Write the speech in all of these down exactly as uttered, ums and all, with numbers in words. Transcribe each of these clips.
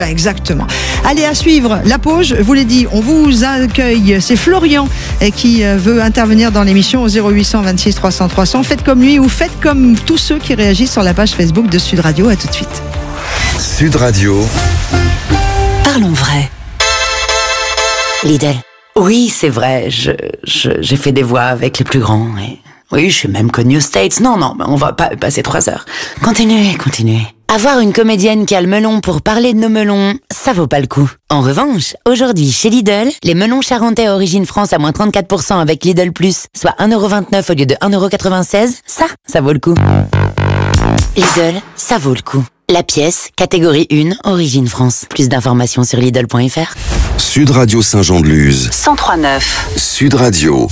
Exactement. Allez, à suivre la pause. Je vous l'ai dit, on vous accueille. C'est Florian qui veut intervenir dans l'émission au zéro huit cent vingt-six trois cents trois cents. Faites comme lui ou faites comme tous ceux qui réagissent sur la page Facebook de Sud Radio. À tout de suite. Sud Radio. Parlons vrai. Lidl. Oui, c'est vrai, je, je, j'ai fait des voix avec les plus grands. Et... oui, je suis même connue aux States. Non, non, on va pas passer trois heures. Continuez, continuez. Avoir une comédienne qui a le melon pour parler de nos melons, ça vaut pas le coup. En revanche, aujourd'hui, chez Lidl, les melons charentais à origine France à moins trente-quatre pour cent avec Lidl Plus, soit un euro vingt-neuf au lieu de un euro quatre-vingt-seize, ça, ça vaut le coup. Lidl, ça vaut le coup. La pièce, catégorie un, origine France. Plus d'informations sur Lidl point F R. Sud Radio Saint-Jean-de-Luz. cent trois neuf. Sud Radio.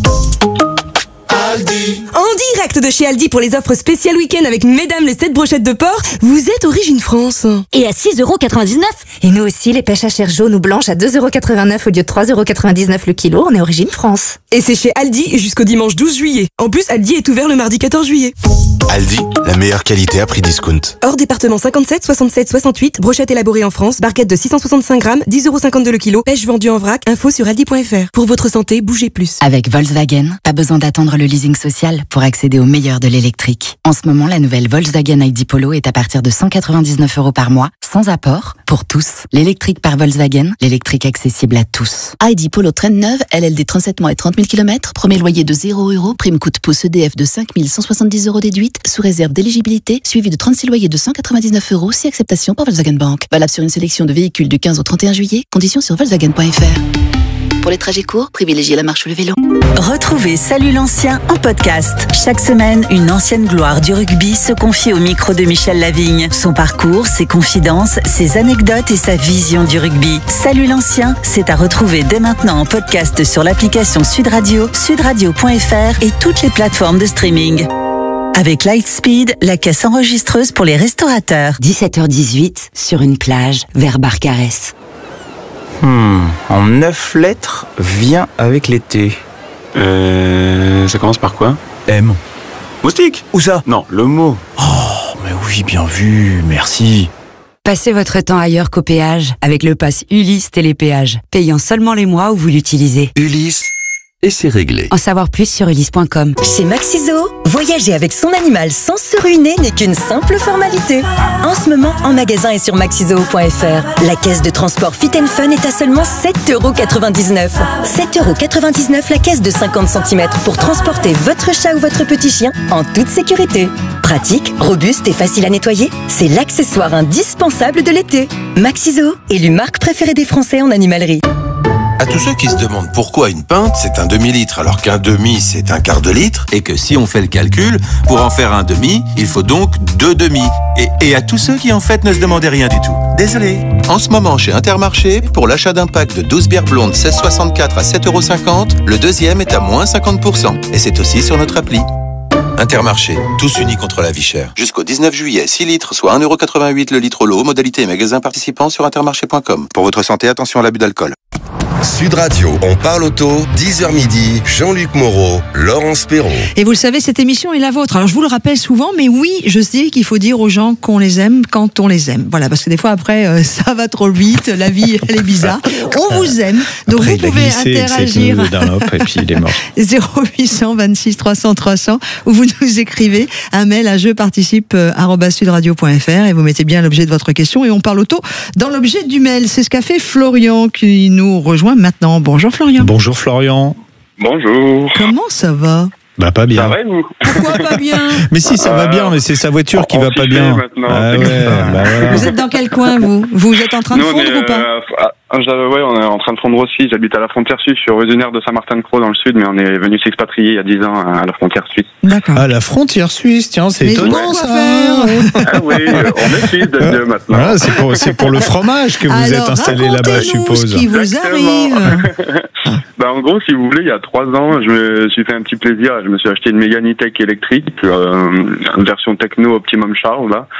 Aldi. En direct de chez Aldi pour les offres spéciales week-end avec mesdames les sept brochettes de porc, vous êtes Origine France. Et à six euros quatre-vingt-dix-neuf. Et nous aussi, les pêches à chair jaune ou blanche à deux euros quatre-vingt-neuf au lieu de trois euros quatre-vingt-dix-neuf le kilo, on est Origine France. Et c'est chez Aldi jusqu'au dimanche douze juillet. En plus, Aldi est ouvert le mardi quatorze juillet. Aldi, la meilleure qualité à prix discount. Hors département cinquante-sept, soixante-sept, soixante-huit, brochette élaborée en France, barquette de six cent soixante-cinq grammes, dix euros cinquante-deux le kilo, pêche vendue en vrac, info sur aldi point F R. Pour votre santé, bougez plus. Avec Volkswagen, pas besoin d'attendre le leasing social pour accéder au meilleur de l'électrique. En ce moment, la nouvelle Volkswagen I D Polo est à partir de cent quatre-vingt-dix-neuf euros par mois, sans apport, pour tous. L'électrique par Volkswagen, l'électrique accessible à tous. I D Polo traîne neuve, L L D trente-sept mois et trente mille kilomètres, premier loyer de zéro euros, prime coût pouce E D F de cinq mille cent soixante-dix euros déduite, sous réserve d'éligibilité, suivi de trente-six loyers de cent quatre-vingt-dix-neuf euros, si acceptation par Volkswagen Bank. Valable sur une sélection de véhicules du quinze au trente et un juillet, conditions sur volkswagen point F R. Pour les trajets courts, privilégiez la marche ou le vélo. Retrouvez Salut l'ancien en podcast. Chaque semaine, une ancienne gloire du rugby se confie au micro de Michel Lavigne. Son parcours, ses confidences, ses anecdotes et sa vision du rugby. Salut l'ancien, c'est à retrouver dès maintenant en podcast sur l'application Sud Radio, sud radio point F R et toutes les plateformes de streaming. Avec Lightspeed, la caisse enregistreuse pour les restaurateurs. dix-sept heures dix-huit, sur une plage, vers Barcarès. Hmm, en neuf lettres, vient avec l'été. Euh... Ça commence par quoi? M. Moustique? Où ça? Non, le mot. Oh, mais oui, bien vu, merci. Passez votre temps ailleurs qu'au péage avec le pass Ulysse Télépéage, payant seulement les mois où vous l'utilisez. Ulysse. Et c'est réglé. En savoir plus sur ulysse point com. Chez Maxiso, voyager avec son animal sans se ruiner n'est qu'une simple formalité. En ce moment, en magasin et sur maxiso point F R, la caisse de transport Fit and Fun est à seulement sept euros quatre-vingt-dix-neuf. sept euros quatre-vingt-dix-neuf la caisse de cinquante centimètres pour transporter votre chat ou votre petit chien en toute sécurité. Pratique, robuste et facile à nettoyer, c'est l'accessoire indispensable de l'été. Maxiso, élu marque préférée des Français en animalerie. À tous ceux qui se demandent pourquoi une pinte, c'est un demi-litre, alors qu'un demi, c'est un quart de litre, et que si on fait le calcul, pour en faire un demi, il faut donc deux demi. Et, et à tous ceux qui en fait ne se demandaient rien du tout. Désolé. En ce moment, chez Intermarché, pour l'achat d'un pack de douze bières blondes seize soixante-quatre à sept euros cinquante, le deuxième est à moins cinquante pour cent. Et c'est aussi sur notre appli. Intermarché, tous unis contre la vie chère. Jusqu'au dix-neuf juillet, six litres, soit un euro quatre-vingt-huit le litre lot, modalité et magasin participants sur intermarché point com. Pour votre santé, attention à l'abus d'alcool. Sud Radio, on parle auto, dix heures midi, Jean-Luc Moreau, Laurence Perron. Et vous le savez, cette émission est la vôtre. Alors je vous le rappelle souvent, mais oui, je sais qu'il faut dire aux gens qu'on les aime quand on les aime. Voilà, parce que des fois après, euh, ça va trop vite, la vie, elle est bizarre. On vous aime, donc après, vous pouvez glissé, interagir. Et puis il est mort. zéro huit cent vingt-six trois cents trois cents, ou vous nous écrivez un mail à jeparticipe arobase sudradio point F R et vous mettez bien l'objet de votre question et on parle auto dans l'objet du mail. C'est ce qu'a fait Florian qui nous rejoint maintenant. Bonjour Florian. Bonjour Florian. Bonjour. Comment ça va? Bah pas bien. Ça va, vous? Pourquoi pas bien? Mais si, ça va bien, mais c'est sa voiture qui va pas bien. Ah ouais, bah voilà. Vous êtes dans quel coin, vous? Vous êtes en train de Nous, fondre on est, ou pas? euh, ah, ouais, on est en train de fondre aussi. J'habite à la frontière suisse, je suis originaire de Saint-Martin-de-Croix dans le sud, mais on est venu s'expatrier il y a dix ans à la frontière suisse. D'accord. À la frontière suisse, tiens, c'est Mais étonnant bon, ça. Ah oui, on est suisse de Dieu maintenant. Voilà, c'est pour, c'est pour le fromage que vous Alors, êtes installé là-bas, je racontez-nous suppose. ce qui vous Exactement. arrive. Bah, en gros, si vous voulez, il y a trois ans, je me suis fait un petit plaisir. Je me suis acheté une Mégane E-Tech électrique, euh, une version techno Optimum Charge, là.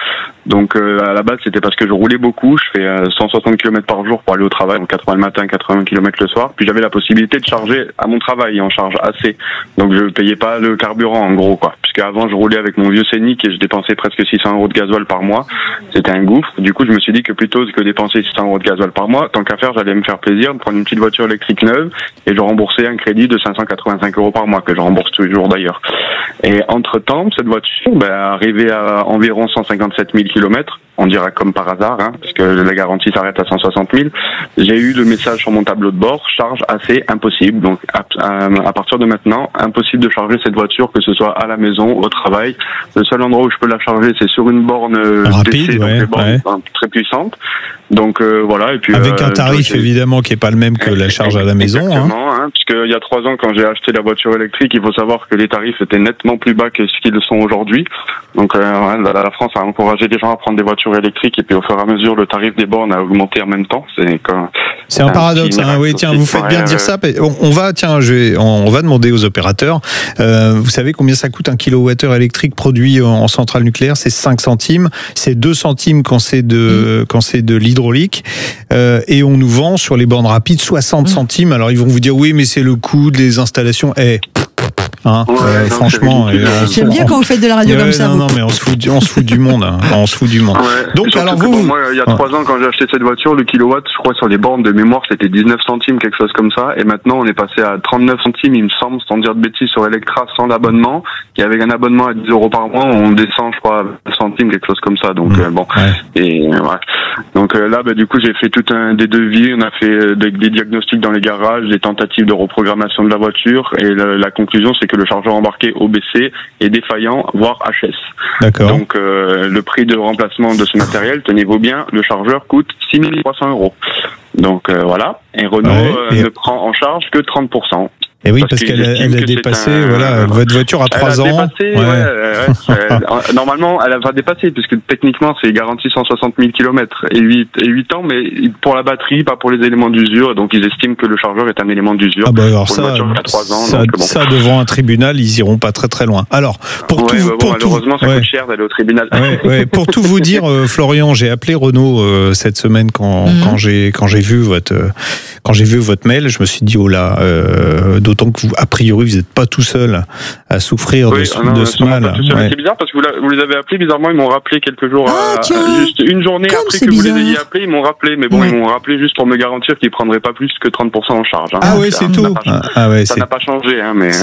Donc euh, à la base c'était parce que je roulais beaucoup, je fais euh, cent soixante kilomètres par jour pour aller au travail, donc quatre-vingts le matin, quatre-vingts kilomètres le soir. Puis j'avais la possibilité de charger à mon travail en charge assez. Donc je payais pas le carburant en gros quoi. Puisque avant je roulais avec mon vieux Scénic et je dépensais presque six cents euros de gasoil par mois. C'était un gouffre. Du coup je me suis dit que plutôt que dépenser six cents euros de gasoil par mois, tant qu'à faire j'allais me faire plaisir de prendre une petite voiture électrique neuve et je remboursais un crédit de cinq cent quatre-vingt-cinq euros par mois que je rembourse toujours d'ailleurs. Et entre temps cette voiture ben, arrivée à environ cent cinquante-sept mille kilomètres, on dira comme par hasard, hein, parce que la garantie s'arrête à cent soixante mille. J'ai eu le message sur mon tableau de bord, charge assez impossible. Donc à, à, à partir de maintenant, impossible de charger cette voiture, que ce soit à la maison, au travail. Le seul endroit où je peux la charger, c'est sur une borne rapide, D C, ouais, donc bornes ouais. très puissante. Donc euh, voilà. Et puis avec euh, un tarif donc, évidemment qui est pas le même que la charge à la maison. Exactement, hein. Hein, puisque il y a trois ans, quand j'ai acheté la voiture électrique, il faut savoir que les tarifs étaient nettement plus bas que ce qu'ils sont aujourd'hui. Donc euh, ouais, la France a encouragé les gens à prendre des voitures électriques et puis au fur et à mesure le tarif des bornes a augmenté en même temps. C'est quand C'est un, un paradoxe, hein, oui. Tiens, vous faites bien de dire ça. On, on va, tiens, je vais, on, on va demander aux opérateurs. Euh, vous savez combien ça coûte un kilowattheure électrique produit en, en centrale nucléaire? C'est cinq centimes. C'est deux centimes quand c'est de, mmh. quand c'est de l'hydraulique. Euh, et on nous vend sur les bornes rapides soixante mmh. centimes. Alors ils vont vous dire oui, mais c'est le coût des installations. Eh. Hein, ouais, euh, non, franchement, euh, j'aime bien quand vous faites de la radio ouais, comme ça. Non, vous. non, mais on se fout, du, on se fout du monde. Hein. On se fout du monde. Ouais, donc, alors vous, bon, vous... moi, il y a trois ouais. ans, quand j'ai acheté cette voiture, le kilowatt, je crois sur les bornes de mémoire, c'était dix-neuf centimes, quelque chose comme ça. Et maintenant, on est passé à trente-neuf centimes, il me semble, sans dire de bêtises, sur Electra, sans l'abonnement. Et avec un abonnement à dix euros par mois, on descend, je crois, à vingt centimes, quelque chose comme ça. Donc mmh. euh, bon. Ouais. Et ouais. Donc euh, là, bah, du coup, j'ai fait tout un des devis. On a fait euh, des, des diagnostics dans les garages, des tentatives de reprogrammation de la voiture. Et la, la conclusion, c'est que le chargeur embarqué O B C est défaillant, voire H S. D'accord. Donc euh, le prix de remplacement de ce matériel, tenez-vous bien, le chargeur coûte six mille trois cents euros. Donc euh, voilà. Et Renault ouais, et... Euh, ne prend en charge que trente pour cent. Et oui, parce, parce qu'elle a, elle a dépassé, un... voilà, votre voiture a trois ans. Dépassé, ouais. Ouais, ouais, normalement, elle va dépasser, puisque techniquement, c'est garanti cent soixante mille kilomètres et huit, et huit ans, mais pour la batterie, pas pour les éléments d'usure. Donc, ils estiment que le chargeur est un élément d'usure. Ah bah alors pour ça, une voiture qui a trois ans, ça, donc, bon. ça, devant un tribunal, ils iront pas très très loin. Alors, pour ouais, tout, bah bon, pour malheureusement, tout, ça ouais. coûte cher d'aller au tribunal. Ouais, ouais. Pour tout vous dire, euh, Florian, j'ai appelé Renault euh, cette semaine quand, mm-hmm. quand j'ai quand j'ai vu votre euh, quand j'ai vu votre mail, je me suis dit oh là, euh, d'autant que vous, a priori, vous n'êtes pas tout seul à souffrir oui, de, ce, non, de ce mal. Ouais. C'est bizarre parce que vous, la, vous les avez appelés, bizarrement, ils m'ont rappelé quelques jours, ah, à, tiens, juste une journée après que bizarre. Vous les ayez appelés, ils m'ont rappelé, mais bon, ouais. ils m'ont rappelé juste pour me garantir qu'ils ne prendraient pas plus que trente pour cent en charge. Hein. Ah oui, c'est tout. Ah, ah ouais, ça n'a pas changé, hein, mais.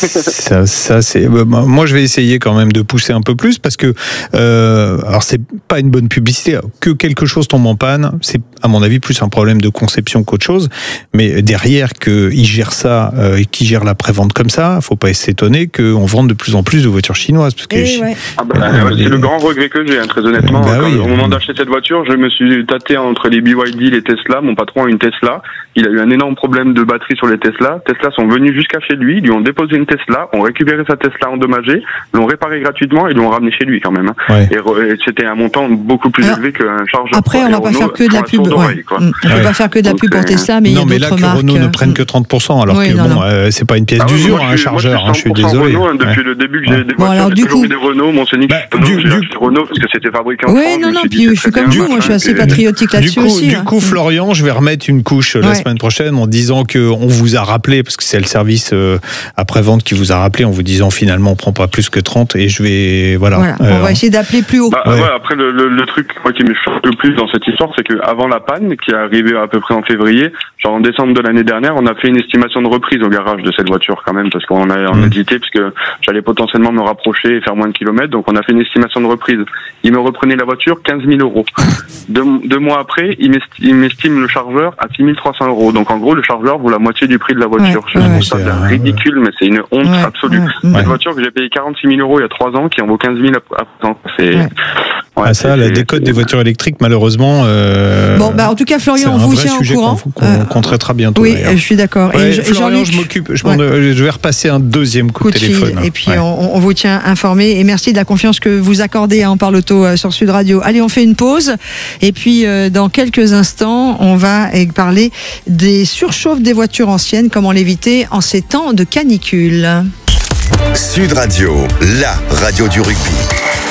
ça, ça c'est. Moi, je vais essayer quand même de pousser un peu plus parce que, euh, alors, c'est pas une bonne publicité. Que quelque chose tombe en panne, c'est à mon avis plus un problème de conception qu'autre chose. Mais derrière, qu'ils gèrent ça euh, et qu'ils gèrent la prévente comme ça, faut pas s'étonner qu'on vende de plus en plus de voitures chinoises. Parce que je... ouais. ah bah, euh, c'est les... le grand regret que j'ai, hein, très honnêtement. Bah quand, oui. Au moment d'acheter cette voiture, je me suis tâté entre les B Y D et les Tesla. Mon patron a une Tesla. Il a eu un énorme problème de batterie sur les Tesla. Tesla sont venus jusqu'à chez lui, lui ont déposé une Tesla, ont récupéré sa Tesla endommagée, l'ont réparée gratuitement et l'ont ramené chez lui quand même. Hein. Ouais. Et, re... et c'était un montant beaucoup plus Alors, élevé qu'un chargeur. Après, on va pas faire que de la pub. Ouais. On ne peut pas faire que de la pub pour Tesla, mais il y a d'autres marques. Non, mais là, que Renault ne prenne que trente pour cent, alors que bon, euh, c'est pas une pièce d'usure, un chargeur. Je suis désolé. Renault, hein, depuis ouais. le début que j'ai ouais. des bon, voitures, j'ai toujours coup... eu des Renault, mon Scénic, bah, j'ai du, acheté Renault parce que c'était fabriqué en oui, France. Oui, non, non, puis je suis comme vous, moi je suis assez patriotique là-dessus aussi. Du coup, Florian, je vais remettre une couche la semaine prochaine en disant qu'on vous a rappelé, parce que c'est le service après-vente qui vous a rappelé, en vous disant finalement on prend pas plus que trente et je vais, voilà. voilà on va essayer d'appeler plus haut. Bah, ouais. Ouais, après, le, le, le truc moi, qui me choque le plus dans cette histoire, c'est qu'avant la panne, qui est arrivée à peu près en février, genre en décembre de l'année dernière, on a fait une estimation de reprise au garage de cette voiture quand même, parce qu'on a, on a hésité, parce que j'allais potentiellement me rapprocher et faire moins de kilomètres, donc on a fait une estimation de reprise. Il me reprenait la voiture quinze mille euros. Deux, deux mois après, il m'estime, il m'estime le chargeur à six mille trois cents euros. Donc en gros, le chargeur vaut la moitié du prix de la voiture. Ouais, je trouve ouais, ça c'est ridicule, mais c'est une honte ouais, absolue. Ouais, Cette ouais. voiture que j'ai payé quarante-six mille euros il y a trois ans, qui en vaut quinze mille à présent. C'est... Ouais. Ouais, ah, ça, la décote des voitures électriques, malheureusement. Euh, bon, bah, en tout cas, Florian, on vous tient au courant. Qu'on, qu'on, euh, qu'on traitera bientôt. Oui, d'ailleurs. je suis d'accord. Ouais, et je, Florian, Jean-Luc, je m'occupe. Je, ouais. je vais repasser un deuxième coup, coup de téléphone. Et puis, ouais. on, on vous tient informé. Et merci de la confiance que vous accordez à En Parle Auto sur Sud Radio. Allez, on fait une pause. Et puis, euh, dans quelques instants, on va parler des surchauffes des voitures anciennes, comment l'éviter en ces temps de canicule. Sud Radio, la radio du rugby.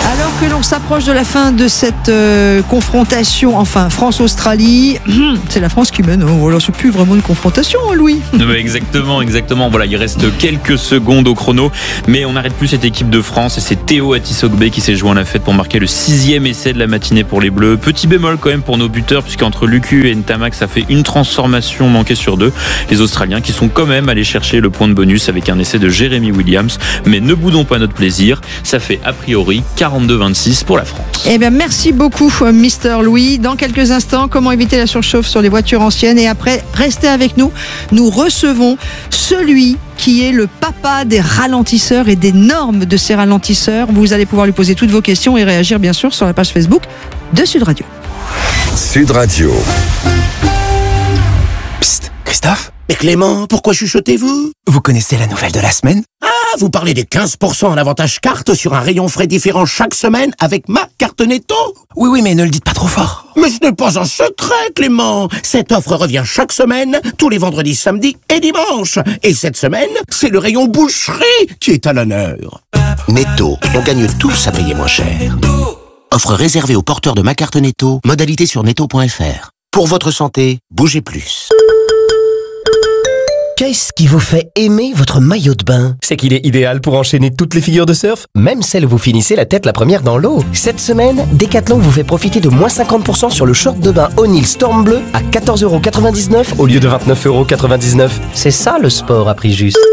Alors que l'on s'approche de la fin de cette euh, confrontation, enfin France-Australie, c'est la France qui mène. Oh, alors c'est plus vraiment une confrontation, hein, Louis. Exactement, exactement. Voilà, il reste quelques secondes au chrono, mais on n'arrête plus cette équipe de France et c'est Théo Atisogbe qui s'est joint à la fête pour marquer le sixième essai de la matinée pour les Bleus. Petit bémol quand même pour nos buteurs, puisqu'entre Lucu et Ntamak, ça fait une transformation manquée sur deux. Les Australiens qui sont quand même allés chercher le point de bonus avec un essai de Jeremy Williams. Mais ne boudons pas notre plaisir, ça fait a priori quarante-deux vingt-six pour la France. Eh bien, merci beaucoup, Mister Louis. Dans quelques instants, comment éviter la surchauffe sur les voitures anciennes. Et après, restez avec nous. Nous recevons celui qui est le papa des ralentisseurs et des normes de ces ralentisseurs. Vous allez pouvoir lui poser toutes vos questions et réagir, bien sûr, sur la page Facebook de Sud Radio. Sud Radio. Psst, Christophe? Mais Clément, pourquoi chuchotez-vous? Vous connaissez la nouvelle de la semaine? Ah, vous parlez des quinze pour cent en avantage carte sur un rayon frais différent chaque semaine avec ma carte Netto? Oui, oui, mais ne le dites pas trop fort. Mais ce n'est pas un secret, Clément. Cette offre revient chaque semaine, tous les vendredis, samedis et dimanches. Et cette semaine, c'est le rayon boucherie qui est à l'honneur. Netto, on gagne tous à payer moins cher. Offre réservée aux porteurs de ma carte Netto, modalité sur netto point f r. Pour votre santé, bougez plus. Qu'est-ce qui vous fait aimer votre maillot de bain? C'est qu'il est idéal pour enchaîner toutes les figures de surf, même celles où vous finissez la tête la première dans l'eau. Cette semaine, Decathlon vous fait profiter de moins cinquante pour cent sur le short de bain O'Neill Storm Bleu à quatorze euros quatre-vingt-dix-neuf au lieu de vingt-neuf euros quatre-vingt-dix-neuf. C'est ça le sport à prix juste.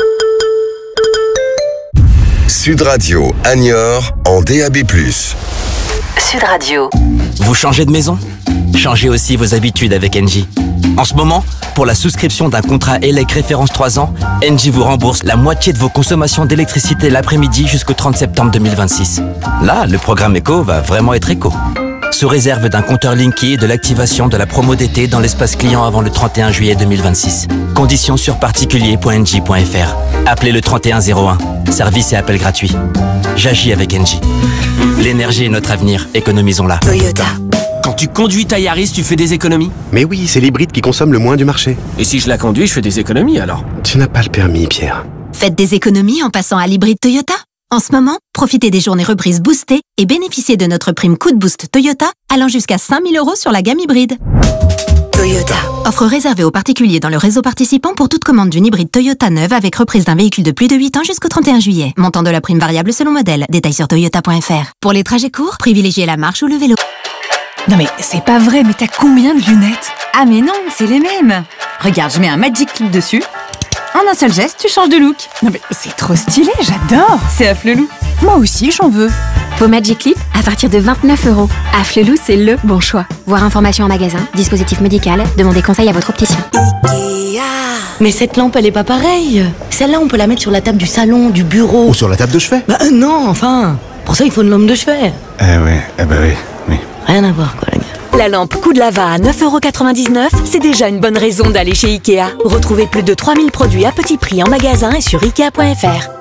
Sud Radio, Niort en D A B plus. Sud Radio. Vous changez de maison? Changez aussi vos habitudes avec Engie. En ce moment, pour la souscription d'un contrat E L E C référence trois ans, Engie vous rembourse la moitié de vos consommations d'électricité l'après-midi jusqu'au trente septembre deux mille vingt-six. Là, le programme éco va vraiment être éco. Sous réserve d'un compteur Linky et de l'activation de la promo d'été dans l'espace client avant le trente et un juillet deux mille vingt-six. Conditions sur particulier point engie point f r. Appelez le trente et un zéro un. Service et appel gratuit. J'agis avec Engie. L'énergie est notre avenir. Économisons-la. Toyota. Quand tu conduis ta Yaris, tu fais des économies? Mais oui, c'est l'hybride qui consomme le moins du marché. Et si je la conduis, je fais des économies alors? Tu n'as pas le permis, Pierre. Faites des économies en passant à l'hybride Toyota. En ce moment, profitez des journées reprises boostées et bénéficiez de notre prime coup de boost Toyota allant jusqu'à cinq mille euros sur la gamme hybride. Toyota. Offre réservée aux particuliers dans le réseau participant pour toute commande d'une hybride Toyota neuve avec reprise d'un véhicule de plus de huit ans jusqu'au trente et un juillet. Montant de la prime variable selon modèle. Détails sur toyota point f r. Pour les trajets courts, privilégiez la marche ou le vélo. Non mais c'est pas vrai, mais t'as combien de lunettes? Ah mais non, c'est les mêmes. Regarde, je mets un Magic Clip dessus. En un seul geste, tu changes de look. Non mais c'est trop stylé, j'adore. C'est Afflelou. Moi aussi, j'en veux. Vos Magic Clip à partir de vingt-neuf euros. Afflelou, c'est le bon choix. Voir information en magasin, dispositif médical, demandez conseil à votre opticien. Ikea. Mais cette lampe, elle est pas pareille. Celle-là, on peut la mettre sur la table du salon, du bureau. Ou sur la table de chevet. Bah euh, non, enfin. Pour ça, il faut une lampe de chevet. Eh ouais, eh bah oui, oui. Rien à voir, quoi, la gars. La lampe coup de lava à neuf euros quatre-vingt-dix-neuf, c'est déjà une bonne raison d'aller chez Ikea. Retrouvez plus de trois mille produits à petit prix en magasin et sur ikea point f r.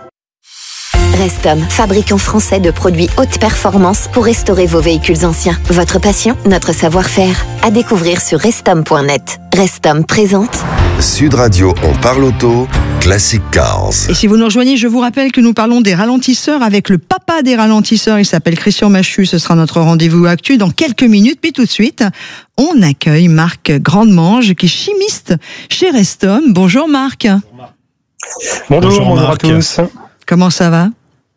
Restom, fabricant français de produits haute performance pour restaurer vos véhicules anciens. Votre passion, notre savoir-faire. À découvrir sur restom point net. Restom présente Sud Radio, on parle auto, Classic Cars. Et si vous nous rejoignez, je vous rappelle que nous parlons des ralentisseurs avec le papa des ralentisseurs. Il s'appelle Christian Machu. Ce sera notre rendez-vous actu dans quelques minutes. Puis tout de suite, on accueille Marc Grandemange, qui est chimiste chez Restom. Bonjour Marc. Bonjour, bonjour, bonjour à tous. Comment ça va?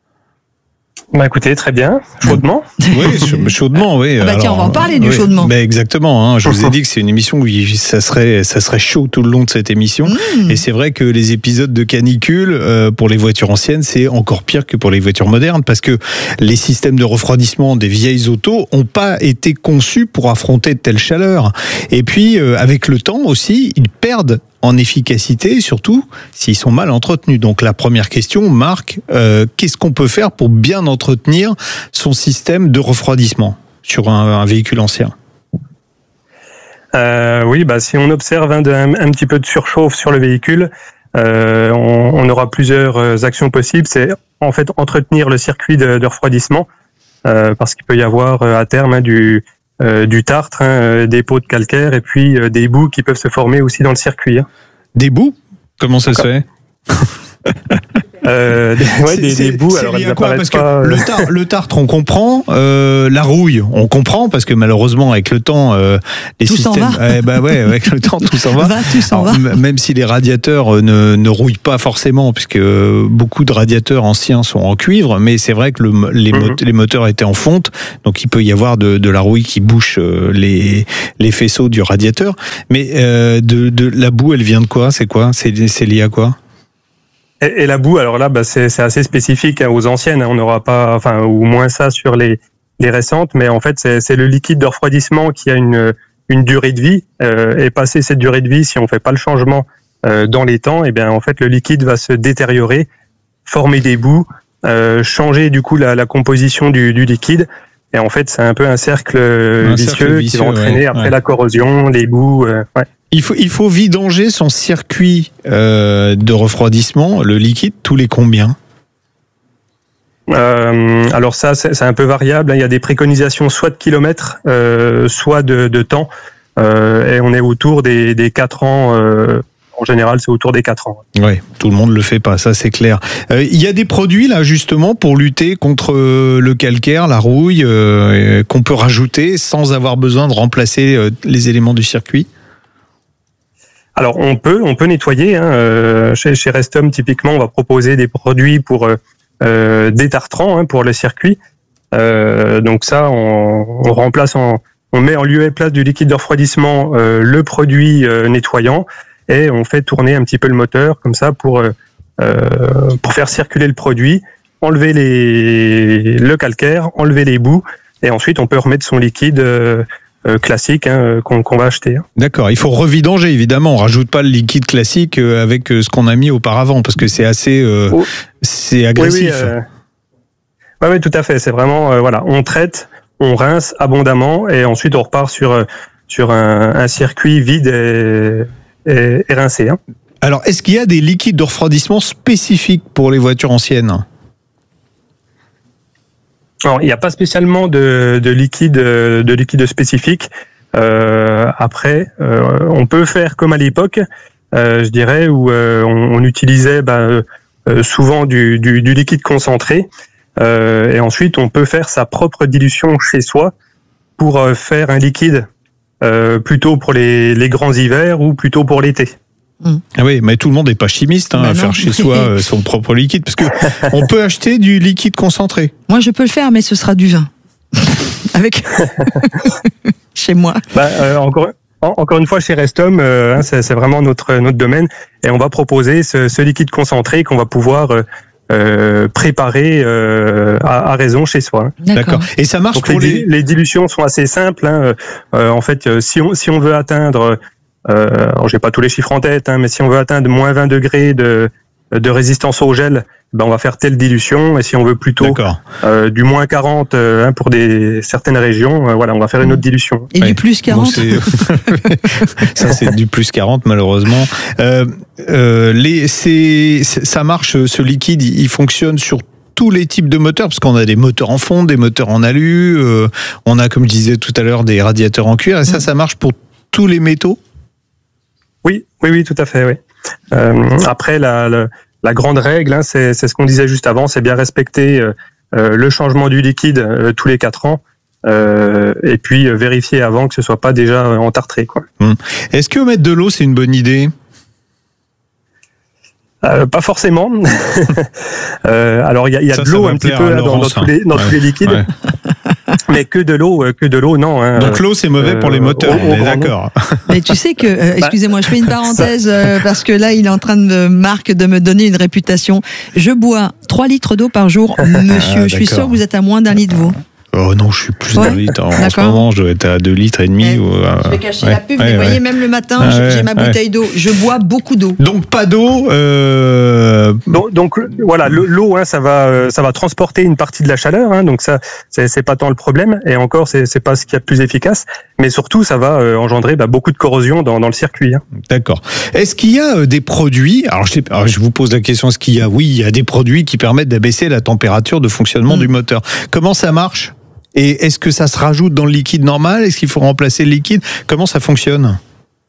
Bah écoutez, très bien, chaudement. Oui, chaudement, oui. Ah bah tiens, Alors, on va en parler du oui, chaudement. Mais exactement, hein, je vous ai dit que c'est une émission où ça serait, ça serait chaud tout le long de cette émission. Mmh. Et c'est vrai que les épisodes de canicule, euh, pour les voitures anciennes, c'est encore pire que pour les voitures modernes, parce que les systèmes de refroidissement des vieilles autos n'ont pas été conçus pour affronter de telles chaleurs. Et puis, euh, avec le temps aussi, ils perdent en efficacité, surtout s'ils sont mal entretenus. Donc la première question, Marc, euh, qu'est-ce qu'on peut faire pour bien entretenir son système de refroidissement sur un, un véhicule ancien? euh, Oui, bah, si on observe un, un, un petit peu de surchauffe sur le véhicule, euh, on, on aura plusieurs actions possibles. C'est en fait entretenir le circuit de, de refroidissement, euh, parce qu'il peut y avoir à terme hein, du... Euh, du tartre, hein, des pots de calcaire et puis euh, des boues qui peuvent se former aussi dans le circuit. Hein. Des boues? Comment ça se fait? Euh, des, ouais, des, des bouts. C'est alors lié elles à quoi? apparaissent Parce pas, que le, tar, le tartre, on comprend. Euh, la rouille, on comprend parce que malheureusement, avec le temps, euh, les tout systèmes. S'en va. Eh bah ouais, avec le temps, tout s'en va. va tout s'en Alors, va. m- même si les radiateurs ne, ne rouillent pas forcément, puisque beaucoup de radiateurs anciens sont en cuivre, mais c'est vrai que le, les, mot- Mhm. les moteurs étaient en fonte, donc il peut y avoir de, de la rouille qui bouche euh, les, les faisceaux du radiateur. Mais euh, de, de la boue, elle vient de quoi? C'est quoi? C'est, c'est lié à quoi? Et, et la boue, alors là, bah, c'est, c'est assez spécifique hein, aux anciennes. Hein, on n'aura pas, enfin, ou moins ça sur les, les récentes, mais en fait, c'est, c'est le liquide de refroidissement qui a une, une durée de vie. Euh, et passé cette durée de vie, si on fait pas le changement euh, dans les temps, et bien en fait, le liquide va se détériorer, former des boues, euh, changer du coup la, la composition du, du liquide. Et en fait, c'est un peu un cercle, Un vicieux, cercle vicieux, qui va entraîner ouais, après ouais. la corrosion, les boues. Euh, ouais. Il faut, il faut vidanger son circuit euh, de refroidissement, le liquide, tous les combien? Euh, alors ça, c'est, c'est un peu variable. Il y a des préconisations soit de kilomètres, euh, soit de, de temps. Euh, et on est autour des, des quatre ans. Euh, en général, c'est autour des quatre ans. Oui, tout le monde le fait pas, ça c'est clair. Euh, il y a des produits là justement pour lutter contre euh, le calcaire, la rouille, euh, qu'on peut rajouter sans avoir besoin de remplacer euh, les éléments du circuit? Alors on peut, on peut nettoyer. Hein. Euh, chez, chez Restom, typiquement, on va proposer des produits pour euh, euh, détartrants hein, pour le circuit. Euh, donc ça, on, on remplace, en, on met en lieu et place du liquide de refroidissement euh, le produit euh, nettoyant et on fait tourner un petit peu le moteur comme ça pour euh, pour faire circuler le produit, enlever les le calcaire, enlever les boues et ensuite on peut remettre son liquide euh, euh, classique hein, qu'on, qu'on va acheter. Hein. D'accord, il faut revidanger évidemment, on rajoute pas le liquide classique avec ce qu'on a mis auparavant parce que c'est assez euh, oh. c'est agressif. Oui, oui, euh... ouais, oui, tout à fait, c'est vraiment euh, voilà, on traite, on rince abondamment et ensuite on repart sur euh, sur un, un circuit vide et, et, et rincé. Hein. Alors, est-ce qu'il y a des liquides de refroidissement spécifiques pour les voitures anciennes? Alors, il n'y a pas spécialement de, de liquide de liquide spécifique. Euh, après, euh, on peut faire comme à l'époque, euh, je dirais, où euh, on, on utilisait bah, euh, souvent du, du, du liquide concentré. Euh, et ensuite, on peut faire sa propre dilution chez soi pour euh, faire un liquide euh, plutôt pour les, les grands hivers ou plutôt pour l'été. Ah oui, mais tout le monde n'est pas chimiste hein, bah à faire chez soi euh, son propre liquide, parce que on peut acheter du liquide concentré. Moi, je peux le faire, mais ce sera du vin. Avec chez moi. Bah, euh, encore, en, encore une fois, chez Restom, euh, hein, c'est, c'est vraiment notre notre domaine, et on va proposer ce, ce liquide concentré qu'on va pouvoir euh, euh, préparer euh, à, à raison chez soi. Hein. D'accord. Et ça marche Donc pour les, les... les dilutions sont assez simples. Hein. Euh, en fait, si on si on veut atteindre Euh, alors j'ai pas tous les chiffres en tête, hein, mais si on veut atteindre moins vingt degrés de, de résistance au gel, ben on va faire telle dilution. Et si on veut plutôt euh, du moins quarante euh, hein, pour des certaines régions, euh, voilà, on va faire une autre dilution. Et ouais. Du plus quarante. Bon, c'est... Ça c'est du plus quarante malheureusement. Euh, euh, les, c'est, ça marche, ce liquide, il fonctionne sur tous les types de moteurs, parce qu'on a des moteurs en fonte, des moteurs en alu, euh, on a, comme je disais tout à l'heure, des radiateurs en cuir. Et ça, ça marche pour tous les métaux? Oui, oui, oui, tout à fait. Oui. Euh, après, la, la, la grande règle, hein, c'est, c'est ce qu'on disait juste avant, c'est bien respecter euh, euh, le changement du liquide euh, tous les quatre ans, euh, et puis euh, vérifier avant que ce soit pas déjà entartré, quoi. Hum. Est-ce que mettre de l'eau, c'est une bonne idée? Euh, pas forcément. euh, alors il y a, y a ça, de l'eau un petit peu là, dans, dans, tous les, dans ouais. tous les liquides, ouais. Mais que de l'eau, que de l'eau, non. Hein. Donc l'eau c'est mauvais euh, pour les moteurs, on est d'accord. Mais tu sais que, euh, excusez-moi, je fais une parenthèse euh, parce que là il est en train de Marc de me donner une réputation. Je bois trois litres d'eau par jour, monsieur. Ah, je suis sûr que vous êtes à moins d'un litre vous. Oh non, je suis plus ouais. d'un litre. En, en ce moment, je dois être à deux litres et demi. Ouais. Ou, euh, je vais cacher ouais. la pub, ouais, mais vous ouais. voyez, même le matin, ah, j'ai, ouais, j'ai ma bouteille ouais. d'eau. Je bois beaucoup d'eau. Donc pas d'eau. Euh... Donc, donc voilà, l'eau, hein, ça va, ça va transporter une partie de la chaleur. Hein, donc ça, c'est, c'est pas tant le problème. Et encore, c'est, c'est pas ce qu'il y a de plus efficace. Mais surtout, ça va euh, engendrer bah, beaucoup de corrosion dans, dans le circuit. Hein. D'accord. Est-ce qu'il y a euh, des produits alors je, alors je vous pose la question, est-ce qu'il y a Oui, il y a des produits qui permettent d'abaisser la température de fonctionnement mmh. du moteur. Comment ça marche ? Et est-ce que ça se rajoute dans le liquide normal? Est-ce qu'il faut remplacer le liquide? Comment ça fonctionne?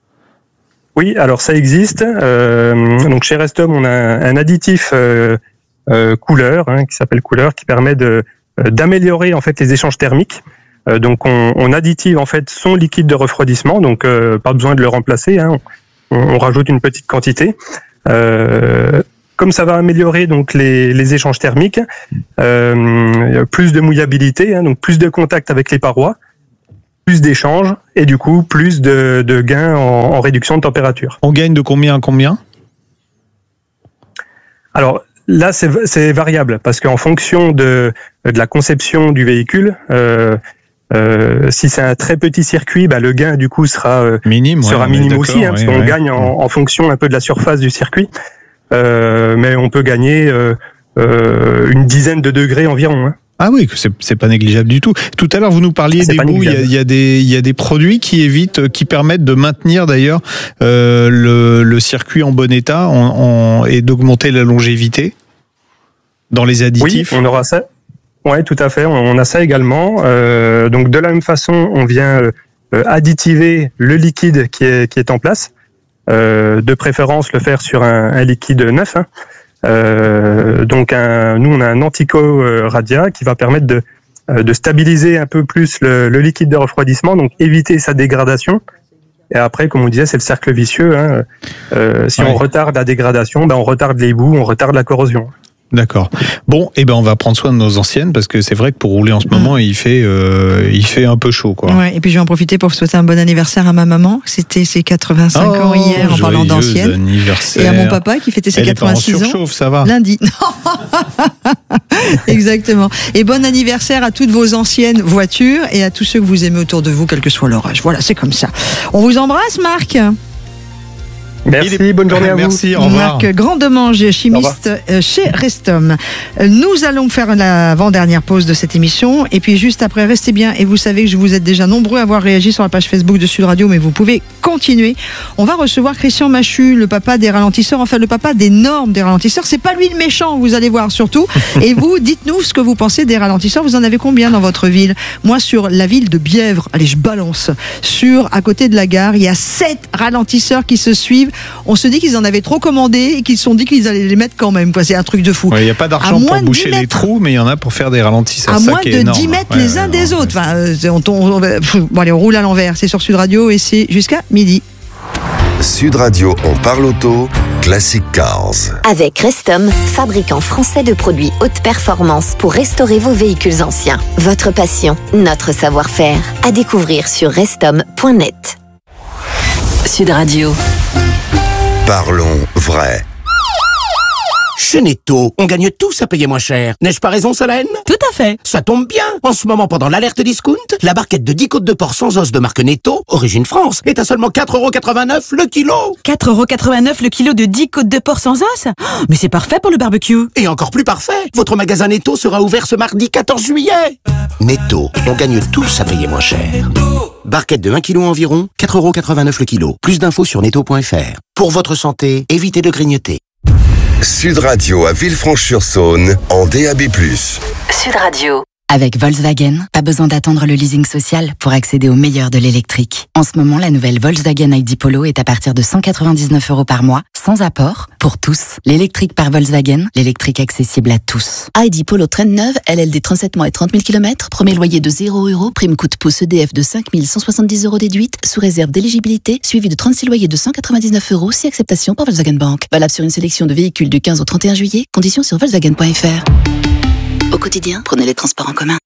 Oui, alors ça existe. Euh, donc chez Restom, on a un, un additif euh, euh, Cooler, hein, qui s'appelle Cooler, qui permet de euh, d'améliorer en fait les échanges thermiques. Euh, donc on, on additive en fait son liquide de refroidissement, donc euh, pas besoin de le remplacer. Hein, on, on rajoute une petite quantité. Euh, Comme ça va améliorer donc les, les échanges thermiques, euh, plus de mouillabilité, hein, donc plus de contact avec les parois, plus d'échanges et du coup plus de, de gains en, en réduction de température. On gagne de combien à combien ? Alors là c'est, c'est variable parce qu'en fonction de, de la conception du véhicule, euh, euh, si c'est un très petit circuit, bah, le gain du coup sera euh, minime, sera ouais, minime aussi, hein, parce ouais, qu'on ouais. gagne en, en fonction un peu de la surface du circuit. Euh, mais on peut gagner euh, euh, une dizaine de degrés environ. Hein. Ah oui, c'est, c'est pas négligeable du tout. Tout à l'heure, vous nous parliez c'est des bouts. Il y, a, il y a des, il y a des produits qui évitent, qui permettent de maintenir d'ailleurs euh, le, le circuit en bon état en, en, et d'augmenter la longévité dans les additifs. Oui, on aura ça. Ouais, tout à fait. On, on a ça également. Euh, donc de la même façon, on vient euh, additiver le liquide qui est, qui est en place. Euh, de préférence le faire sur un, un liquide neuf. Hein. Euh, donc un, nous on a un Antico euh, Radia qui va permettre de, euh, de stabiliser un peu plus le, le liquide de refroidissement, donc éviter sa dégradation. Et après, comme on disait, c'est le cercle vicieux. Hein. Euh, si ouais. on retarde la dégradation, ben on retarde les bouts, on retarde la corrosion. D'accord. Bon, eh ben on va prendre soin de nos anciennes parce que c'est vrai que pour rouler en ce moment, mmh. il fait euh, il fait un peu chaud, quoi. Ouais. Et puis je vais en profiter pour souhaiter un bon anniversaire à ma maman. C'était ses quatre-vingt-cinq oh, ans hier en parlant d'anciennes. Et à mon papa qui fêtait ses Elle quatre-vingt-six ans. Elle est pas en surchauffe, ça va. Lundi. Exactement. Et bon anniversaire à toutes vos anciennes voitures et à tous ceux que vous aimez autour de vous, quel que soit leur âge. Voilà, c'est comme ça. On vous embrasse, Marc. Merci, est... bonne journée à Merci, vous. Au revoir. Marc Grandemange, chimiste chez Restom. Nous allons faire l'avant-dernière pause de cette émission et puis juste après, restez bien et vous savez que vous êtes déjà nombreux à avoir réagi sur la page Facebook de Sud Radio, mais vous pouvez continuer. On va recevoir Christian Machu, le papa des ralentisseurs, enfin le papa des normes des ralentisseurs. C'est pas lui le méchant, vous allez voir surtout. Et vous, dites-nous ce que vous pensez des ralentisseurs. Vous en avez combien dans votre ville ? Moi, sur la ville de Bièvre, allez, je balance, sur, à côté de la gare, il y a sept ralentisseurs qui se suivent. On se dit qu'ils en avaient trop commandé et qu'ils se sont dit qu'ils allaient les mettre quand même. C'est un truc de fou. Il ouais, n'y a pas d'argent pour boucher les trous, mais il y en a pour faire des ralentisseurs. À ça moins qui de est énorme. dix mètres ouais, les ouais, uns ouais, des ouais, autres. ouais. Enfin, on, on, on, bon, allez, on roule à l'envers. C'est sur Sud Radio et c'est jusqu'à midi. Sud Radio, on parle auto, Classic Cars. Avec Restom, fabricant français de produits haute performance pour restaurer vos véhicules anciens. Votre passion, notre savoir-faire. À découvrir sur restom point net. Sud Radio. Parlons vrai. Chez Netto, on gagne tous à payer moins cher. N'ai-je pas raison, Solène ? Tout à fait. Ça tombe bien. En ce moment, pendant l'alerte discount, la barquette de dix côtes de porc sans os de marque Netto, origine France, est à seulement quatre euros quatre-vingt-neuf le kilo. quatre euros quatre-vingt-neuf le kilo de dix côtes de porc sans os ? Oh, mais c'est parfait pour le barbecue. Et encore plus parfait, votre magasin Netto sera ouvert ce mardi quatorze juillet. Netto, on gagne tous à payer moins cher. Barquette de un kilo environ, quatre euros quatre-vingt-neuf le kilo. Plus d'infos sur netto point f r. Pour votre santé, évitez de grignoter. Sud Radio à Villefranche-sur-Saône en D A B plus. Sud Radio. Avec Volkswagen, pas besoin d'attendre le leasing social pour accéder au meilleur de l'électrique. En ce moment, la nouvelle Volkswagen I D Polo est à partir de cent quatre-vingt-dix-neuf euros par mois, sans apport, pour tous. L'électrique par Volkswagen, l'électrique accessible à tous. I D Polo traîne neuve, L L D trente-sept mois et trente mille kilomètres, premier loyer de zéro euros, prime coup de pouce E D F de cinq mille cent soixante-dix euros déduite, sous réserve d'éligibilité, suivi de trente-six loyers de cent quatre-vingt-dix-neuf euros, si acceptation par Volkswagen Bank. Valable sur une sélection de véhicules du quinze au trente et un juillet, conditions sur volkswagen point f r. Au quotidien, prenez les transports en commun.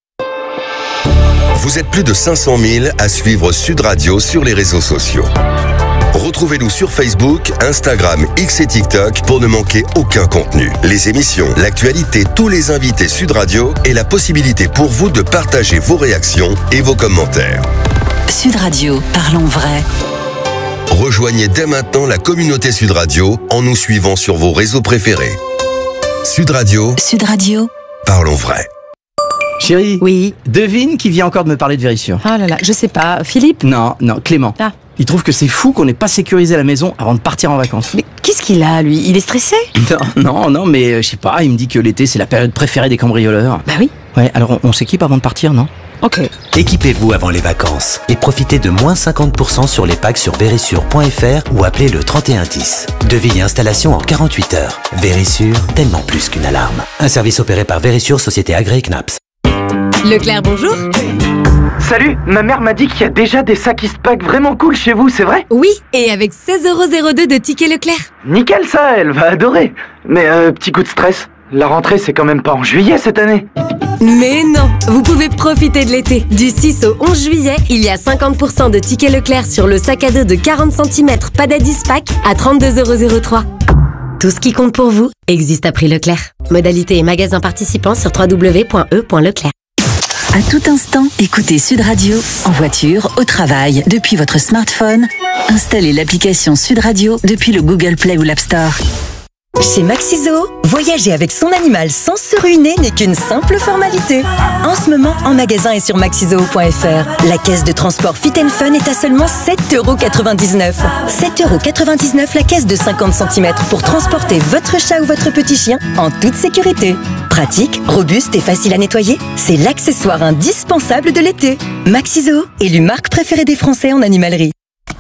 Vous êtes plus de cinq cent mille à suivre Sud Radio sur les réseaux sociaux. Retrouvez-nous sur Facebook, Instagram, X et TikTok pour ne manquer aucun contenu. Les émissions, l'actualité, tous les invités Sud Radio et la possibilité pour vous de partager vos réactions et vos commentaires. Sud Radio, parlons vrai. Rejoignez dès maintenant la communauté Sud Radio en nous suivant sur vos réseaux préférés. Sud Radio. Sud Radio. Parlons vrai. Chérie. Oui. Devine qui vient encore de me parler de Vérissure. Ah là là, je sais pas. Philippe ? Non, non, Clément. Ah. Il trouve que c'est fou qu'on n'ait pas sécurisé la maison avant de partir en vacances. Mais qu'est-ce qu'il a, lui ? Il est stressé ? Non, non, non, mais euh, je sais pas, il me dit que l'été c'est la période préférée des cambrioleurs. Bah oui. Ouais, alors on, on s'équipe avant de partir, non ? Ok. Équipez-vous avant les vacances et profitez de moins cinquante pour cent sur les packs sur verisure point f r ou appelez le trente et un dix. Devis et installation en quarante-huit heures. Verisure, tellement plus qu'une alarme. Un service opéré par Verisure, société agréée C N A P S. Leclerc, bonjour. Salut, ma mère m'a dit qu'il y a déjà des sacs Eastpak vraiment cool chez vous, c'est vrai? Oui, et avec seize euros zéro deux de tickets Leclerc. Nickel ça, elle va adorer. Mais euh, petit coup de stress, la rentrée c'est quand même pas en juillet cette année. Mais non, vous pouvez profiter de l'été. Du six au onze juillet, il y a cinquante pour cent de tickets Leclerc sur le sac à dos de quarante centimètres Padad Eastpak à trente-deux euros zéro trois. Tout ce qui compte pour vous existe à prix Leclerc. Modalité et magasins participants sur w w w point e point leclerc. À tout instant, écoutez Sud Radio, en voiture, au travail, depuis votre smartphone. Installez l'application Sud Radio depuis le Google Play ou l'App Store. Chez Maxiso, voyager avec son animal sans se ruiner n'est qu'une simple formalité. En ce moment, en magasin et sur maxiso point f r, la caisse de transport Fit and Fun est à seulement sept euros quatre-vingt-dix-neuf. sept euros quatre-vingt-dix-neuf la caisse de cinquante centimètres pour transporter votre chat ou votre petit chien en toute sécurité. Pratique, robuste et facile à nettoyer, c'est l'accessoire indispensable de l'été. Maxiso, élu marque préférée des Français en animalerie.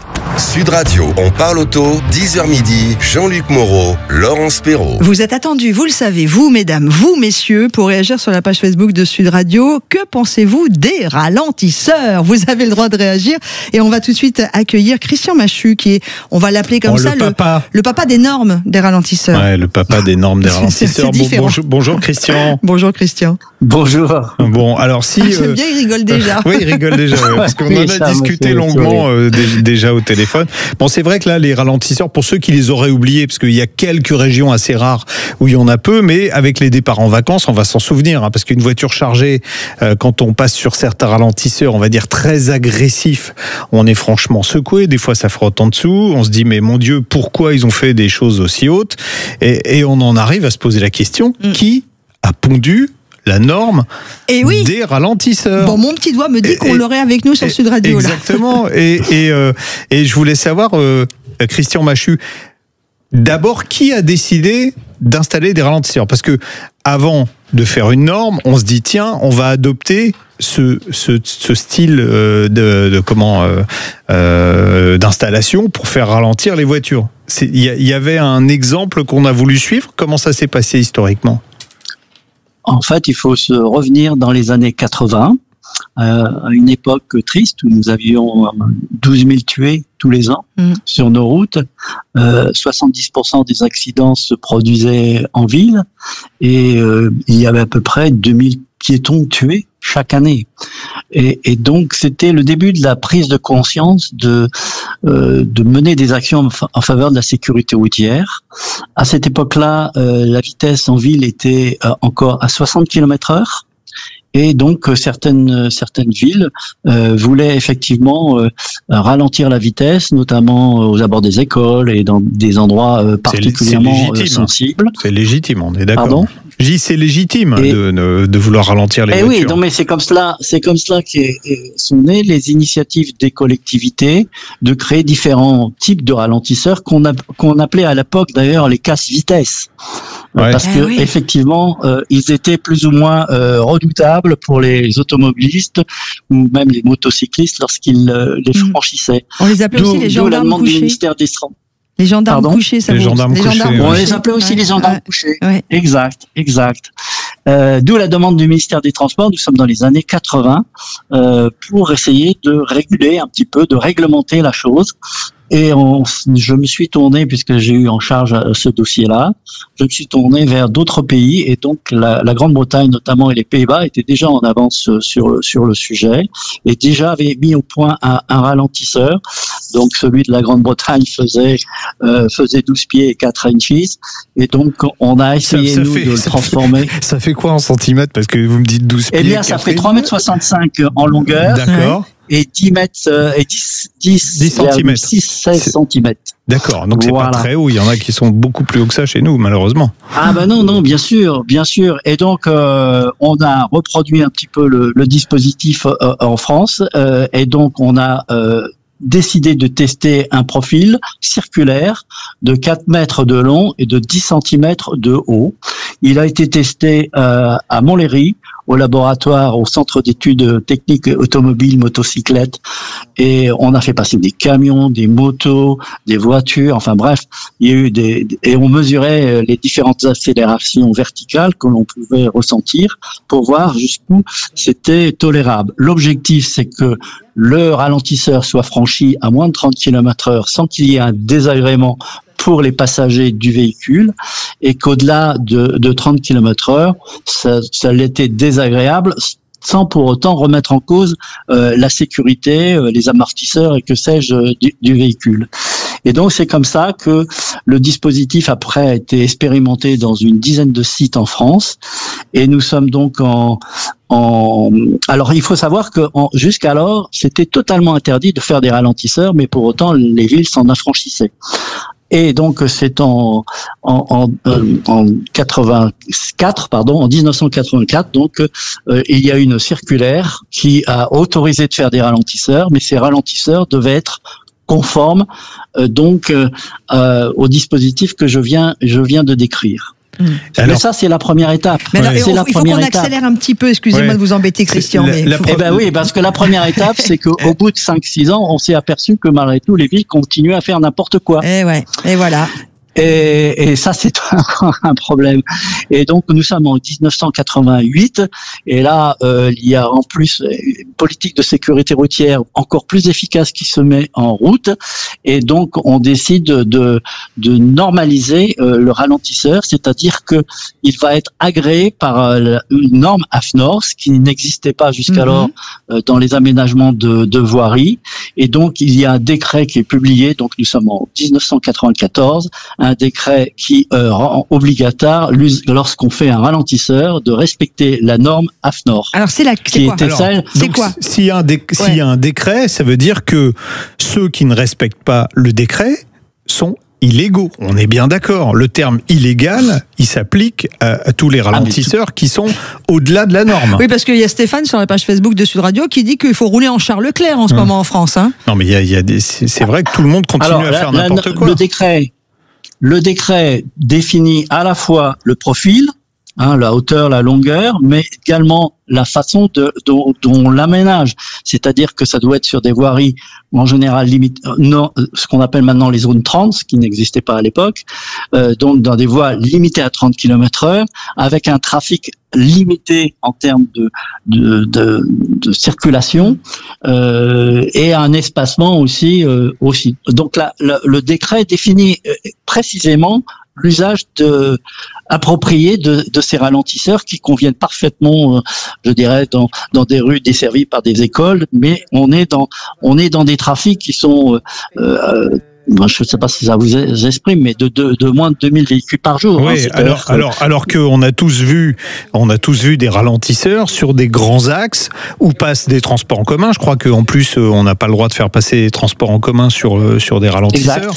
Sud Radio, on parle auto, dix heures midi, Jean-Luc Moreau, Laurence Perrault. Vous êtes attendus, vous le savez, vous mesdames, vous messieurs, pour réagir sur la page Facebook de Sud Radio. Que pensez-vous des ralentisseurs? Vous avez le droit de réagir et on va tout de suite accueillir Christian Machu, qui est, on va l'appeler comme oh, ça, le papa. Le, le papa des normes des ralentisseurs. Ouais, le papa des normes des ralentisseurs. C'est différent. Bon, bonjour, bonjour Christian. Bonjour Christian. Bonjour. Bon, alors si... J'aime euh... bien, il rigole déjà. Oui, il rigole déjà, ouais, parce qu'on oui, en a ça, discuté longuement euh, déjà au téléphone. Bon, c'est vrai que là, les ralentisseurs, pour ceux qui les auraient oubliés, parce qu'il y a quelques régions assez rares où il y en a peu, mais avec les départs en vacances, on va s'en souvenir, hein, parce qu'une voiture chargée, euh, quand on passe sur certains ralentisseurs, on va dire très agressifs, on est franchement secoué. Des fois, ça frotte en dessous. On se dit, mais mon Dieu, pourquoi ils ont fait des choses aussi hautes? et, et on en arrive à se poser la question, mm. qui a pondu la norme et oui. des ralentisseurs? Bon, mon petit doigt me dit et, qu'on l'aurait avec nous sur et, Sud Radio. Exactement. et, et, euh, et je voulais savoir, euh, Christian Machu, d'abord, qui a décidé d'installer des ralentisseurs? Parce que avant de faire une norme, on se dit, tiens, on va adopter ce, ce, ce style de, de comment euh, euh, d'installation pour faire ralentir les voitures. Il y, y avait un exemple qu'on a voulu suivre. Comment ça s'est passé historiquement? En fait, il faut se revenir dans les années quatre-vingts, euh, à une époque triste où nous avions douze mille tués tous les ans mmh. sur nos routes. Euh, soixante-dix pour cent des accidents se produisaient en ville et euh, il y avait à peu près deux mille piétons tués chaque année. Et, et donc, c'était le début de la prise de conscience de, euh, de mener des actions en, fa- en faveur de la sécurité routière. À cette époque-là, euh, la vitesse en ville était euh, encore à soixante kilomètres heure. Et donc, euh, certaines, certaines villes euh, voulaient effectivement euh, ralentir la vitesse, notamment aux abords des écoles et dans des endroits euh, particulièrement c'est, c'est euh, sensibles. C'est légitime, on est d'accord. Pardon ? J, c'est légitime et, de, de, de vouloir ralentir les et voitures. Oui, non, mais c'est comme cela, c'est comme cela qu'est, sont nées les initiatives des collectivités de créer différents types de ralentisseurs qu'on, a, qu'on appelait à l'époque d'ailleurs les casse-vitesse. Ouais. Parce que ah oui. effectivement, euh, ils étaient plus ou moins euh, redoutables pour les automobilistes ou même les motocyclistes lorsqu'ils euh, les franchissaient. On les appelait d'où, aussi les gendarmes couchés. Du ministère des Les gendarmes Pardon couchés, ça les vous... gendarmes les couchés. Gendarmes on couchés. les appelait aussi ouais. les gendarmes ouais. couchés. Ouais. Exact, exact. Euh, d'où la demande du ministère des Transports. Nous sommes dans les années quatre-vingts euh, pour essayer de réguler un petit peu, de réglementer la chose. Et on, je me suis tourné, puisque j'ai eu en charge ce dossier-là, je me suis tourné vers d'autres pays, et donc la, la Grande-Bretagne notamment et les Pays-Bas étaient déjà en avance sur, sur le sujet, et déjà avaient mis au point un, un ralentisseur. Donc celui de la Grande-Bretagne faisait euh, faisait douze pieds et quatre inches, et donc on a essayé ça, ça nous fait, de le transformer. Fait, ça fait quoi en centimètres? Parce que vous me dites douze pieds. Eh bien, ça fait trois mètres soixante-cinq en longueur. D'accord. Et dix mètres, euh, et dix, dix, dix centimètres. six, seize centimètres. D'accord. Donc c'est voilà. Pas très haut. Il y en a qui sont beaucoup plus hauts que ça chez nous, malheureusement. Ah ben non, non, bien sûr, bien sûr. Et donc, euh, on a reproduit un petit peu le, le dispositif euh, en France. Euh, et donc, on a, euh, décidé de tester un profil circulaire de quatre mètres de long et de dix centimètres de haut. Il a été testé euh, à Montlhéry, au laboratoire, au centre d'études techniques automobiles, motocyclettes, et on a fait passer des camions, des motos, des voitures, enfin bref, il y a eu des, et on mesurait les différentes accélérations verticales que l'on pouvait ressentir pour voir jusqu'où c'était tolérable. L'objectif, c'est que le ralentisseur soit franchi à moins de trente kilomètres heure sans qu'il y ait un désagrément pour les passagers du véhicule, et qu'au-delà de, de trente kilomètres heure, ça, ça l'était désagréable, sans pour autant remettre en cause euh, la sécurité, euh, les amortisseurs et que sais-je du, du véhicule. Et donc c'est comme ça que le dispositif après a été expérimenté dans une dizaine de sites en France, et nous sommes donc en En... Alors, il faut savoir que en... jusqu'alors, c'était totalement interdit de faire des ralentisseurs, mais pour autant, les villes s'en affranchissaient. Et donc, c'est en, en, en, euh, en quatre-vingt-quatre, pardon, en dix-neuf cent quatre-vingt-quatre, donc, euh, il y a une circulaire qui a autorisé de faire des ralentisseurs, mais ces ralentisseurs devaient être conformes, euh, donc, euh, euh, au dispositif que je viens, je viens de décrire. Mmh. Alors, mais ça, c'est la première étape. Mais alors, c'est on, la il faut première qu'on étape. accélère un petit peu. Excusez-moi ouais. de vous embêter, Christian. La, mais la, faut... Eh ben oui, parce que la première étape, c'est qu'au bout de cinq six ans, on s'est aperçu que malgré tout, les villes continuaient à faire n'importe quoi. Et ouais. Et voilà. Et, et ça, c'est encore un problème. Et donc, nous sommes en dix-neuf cent quatre-vingt-huit, et là, euh, il y a en plus une politique de sécurité routière encore plus efficace qui se met en route, et donc on décide de, de normaliser euh, le ralentisseur, c'est-à-dire que il va être agréé par euh, une norme A F N O R, ce qui n'existait pas jusqu'alors mm-hmm. euh, dans les aménagements de, de voirie, et donc il y a un décret qui est publié, donc nous sommes en dix-neuf cent quatre-vingt-quatorze, un décret qui euh, rend obligatoire, lorsqu'on fait un ralentisseur, de respecter la norme A F N O R. Alors c'est la qui quoi était Alors, celle. C'est quoi S'il y a un dé- ouais. s'il y a un décret, ça veut dire que ceux qui ne respectent pas le décret sont illégaux. On est bien d'accord. Le terme illégal, il s'applique à, à tous les ralentisseurs qui sont au-delà de la norme. Oui, parce qu'il y a Stéphane sur la page Facebook de Sud Radio qui dit qu'il faut rouler en Charles Leclerc en ce hum. moment en France. Hein. Non, mais il y a, il y a des, c'est, c'est vrai que tout le monde continue Alors, à la, faire la, n'importe quoi. Le décret. Le décret définit à la fois le profil, hein, la hauteur, la longueur, mais également la façon de, dont, dont on l'aménage. C'est-à-dire que ça doit être sur des voiries en général limite, non, ce qu'on appelle maintenant les zones trente, ce qui n'existait pas à l'époque, euh, donc dans des voies limitées à trente kilomètres heure, avec un trafic limité en termes de, de, de, de circulation euh, et un espacement aussi. Euh, aussi. Donc là, le, le décret définit précisément l'usage de, approprié de, de ces ralentisseurs qui conviennent parfaitement, euh, je dirais, dans, dans des rues desservies par des écoles, mais on est dans, on est dans des trafics qui sont, euh, euh, je ne sais pas si ça vous exprime, mais de, de, de moins de deux mille véhicules par jour. Oui, hein, alors, que... alors, alors qu'on a tous vu, on a tous vu des ralentisseurs sur des grands axes où passent des transports en commun. Je crois qu'en plus, on n'a pas le droit de faire passer des transports en commun sur, sur des ralentisseurs.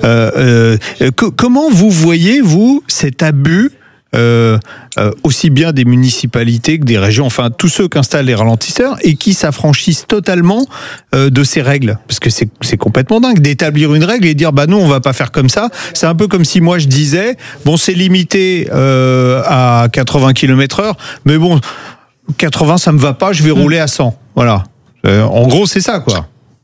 Euh, euh, que, comment vous voyez, vous, cet abus Euh, euh, aussi bien des municipalités que des régions, enfin tous ceux qui installent les ralentisseurs et qui s'affranchissent totalement euh, de ces règles, parce que c'est, c'est complètement dingue d'établir une règle et dire bah non on va pas faire comme ça. C'est un peu comme si moi je disais bon c'est limité euh, à quatre-vingts kilomètres heure, mais bon quatre-vingts ça me va pas, je vais rouler à cent. Voilà. Euh, en gros c'est ça quoi.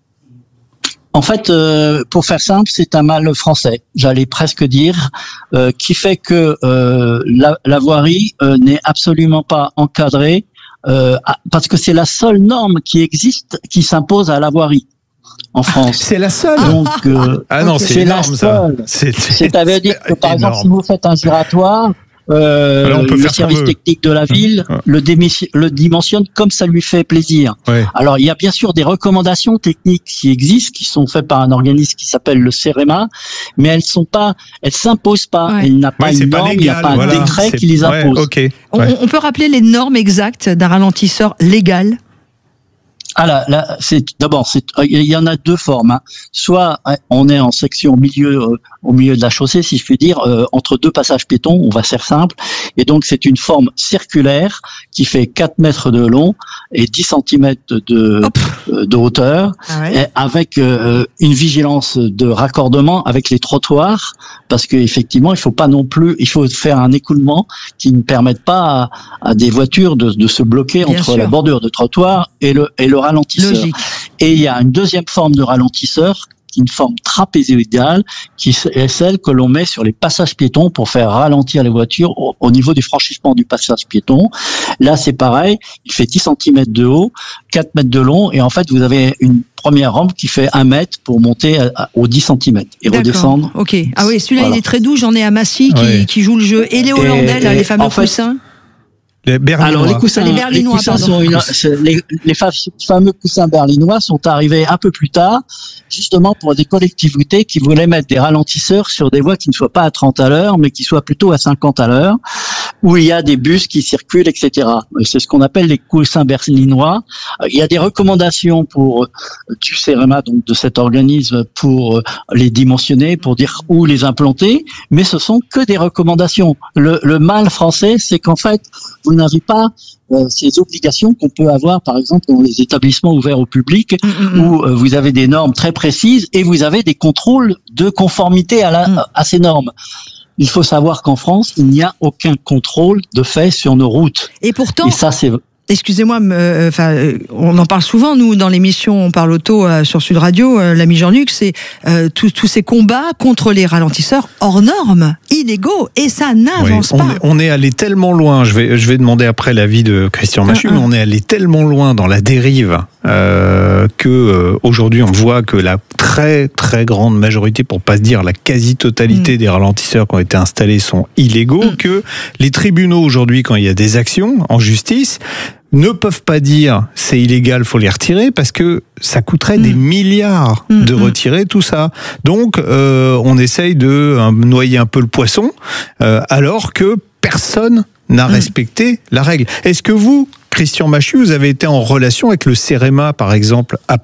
En fait, euh, pour faire simple, c'est un mal français, j'allais presque dire, euh, qui fait que euh, la, la voirie euh, n'est absolument pas encadrée, euh, parce que c'est la seule norme qui existe, qui s'impose à la voirie en France. C'est la seule. Donc, euh, ah non, c'est, c'est énorme la ça. C'est, c'est, C'est-à-dire que par énorme. exemple, si vous faites un giratoire, Euh, Alors on peut le faire service technique de la ville ouais. le, démission, le dimensionne comme ça lui fait plaisir. Ouais. Alors il y a bien sûr des recommandations techniques qui existent, qui sont faites par un organisme qui s'appelle le CEREMA, mais elles sont pas, elles s'imposent pas. Ouais. Il n'y a pas ouais, une pas norme, légal, il n'y a pas voilà. un décret c'est... qui les impose. Ouais, okay. on, ouais. on peut rappeler les normes exactes d'un ralentisseur légal? Ah là, là, c'est d'abord, c'est, il y en a deux formes. Hein. Soit on est en section milieu, au milieu de la chaussée, si je puis dire, euh, entre deux passages piétons, on va faire simple. Et donc, c'est une forme circulaire qui fait quatre mètres de long et dix centimètres de, euh, de hauteur, Ah ouais. et avec euh, une vigilance de raccordement avec les trottoirs, parce qu'effectivement, il faut pas non plus, il faut faire un écoulement qui ne permette pas à, à des voitures de, de se bloquer Bien entre sûr. la bordure de trottoir et le, et le ralentisseur. Logique. Et il y a une deuxième forme de ralentisseur, une forme trapézoïdale, qui est celle que l'on met sur les passages piétons pour faire ralentir les voitures au, au niveau du franchissement du passage piéton. Là, c'est pareil, il fait dix centimètres de haut, quatre mètres de long, et en fait, vous avez une première rampe qui fait un mètre pour monter à, à, aux dix centimètres et D'accord. redescendre. Ok. Ah oui, celui-là, Voilà. il est très doux. J'en ai à Massy qui, Ouais. qui joue le jeu. Et les Hollandais, Et- là, et les fameux en fait, coussins. Les berlinois. Alors les coussins, Les les berlinois, coussins pardon. sont une- c'est- les, les fa- fameux coussins berlinois sont arrivés un peu plus tard, justement pour des collectivités qui voulaient mettre des ralentisseurs sur des voies qui ne soient pas à trente à l'heure, mais qui soient plutôt à cinquante à l'heure, où il y a des bus qui circulent, et cetera. C'est ce qu'on appelle les coussins berlinois. Euh, Il y a des recommandations pour euh, du CEREMA, donc de cet organisme, pour euh, les dimensionner, pour dire où les implanter, mais ce sont que des recommandations. Le, le mal français, c'est qu'en fait, vous n'avez pas euh, ces obligations qu'on peut avoir, par exemple, dans les établissements ouverts au public, Mm, où euh, vous avez des normes très précises et vous avez des contrôles de conformité à, la, Mm. à ces normes. Il faut savoir qu'en France, il n'y a aucun contrôle de fait sur nos routes. Et pourtant, Et ça, c'est excusez-moi, euh, enfin, euh, on en parle souvent, nous, dans l'émission On parle auto euh, sur Sud Radio, euh, l'ami Jean-Luc, c'est euh, tous tous ces combats contre les ralentisseurs hors normes, illégaux, et ça Oui, n'avance on, pas. est, on est allé tellement loin, je vais, je vais demander après l'avis de Christian Machu, Un, un. mais on est allé tellement loin dans la dérive euh, que euh, aujourd'hui on voit que la très très grande majorité, pour pas se dire la quasi-totalité Mm. des ralentisseurs qui ont été installés sont illégaux, Mm. que les tribunaux aujourd'hui, quand il y a des actions en justice, ne peuvent pas dire c'est illégal, faut les retirer, parce que ça coûterait Mm. des milliards Mm, de mm. retirer tout ça. Donc euh, on essaye de euh, noyer un peu le poisson, euh, alors que personne n'a Mm. respecté la règle. Est-ce que vous, Christian Machu, vous avez été en relation avec le CEREMA, par exemple, après ?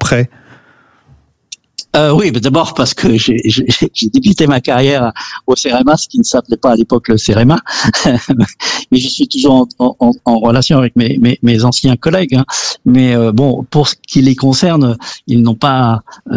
Euh, oui, mais d'abord parce que j'ai j'ai- j'ai débuté ma carrière au CEREMA, ce qui ne s'appelait pas à l'époque le CEREMA, mais je suis toujours en, en, en relation avec mes, mes, mes anciens collègues. Hein. Mais euh, bon, pour ce qui les concerne, ils n'ont pas,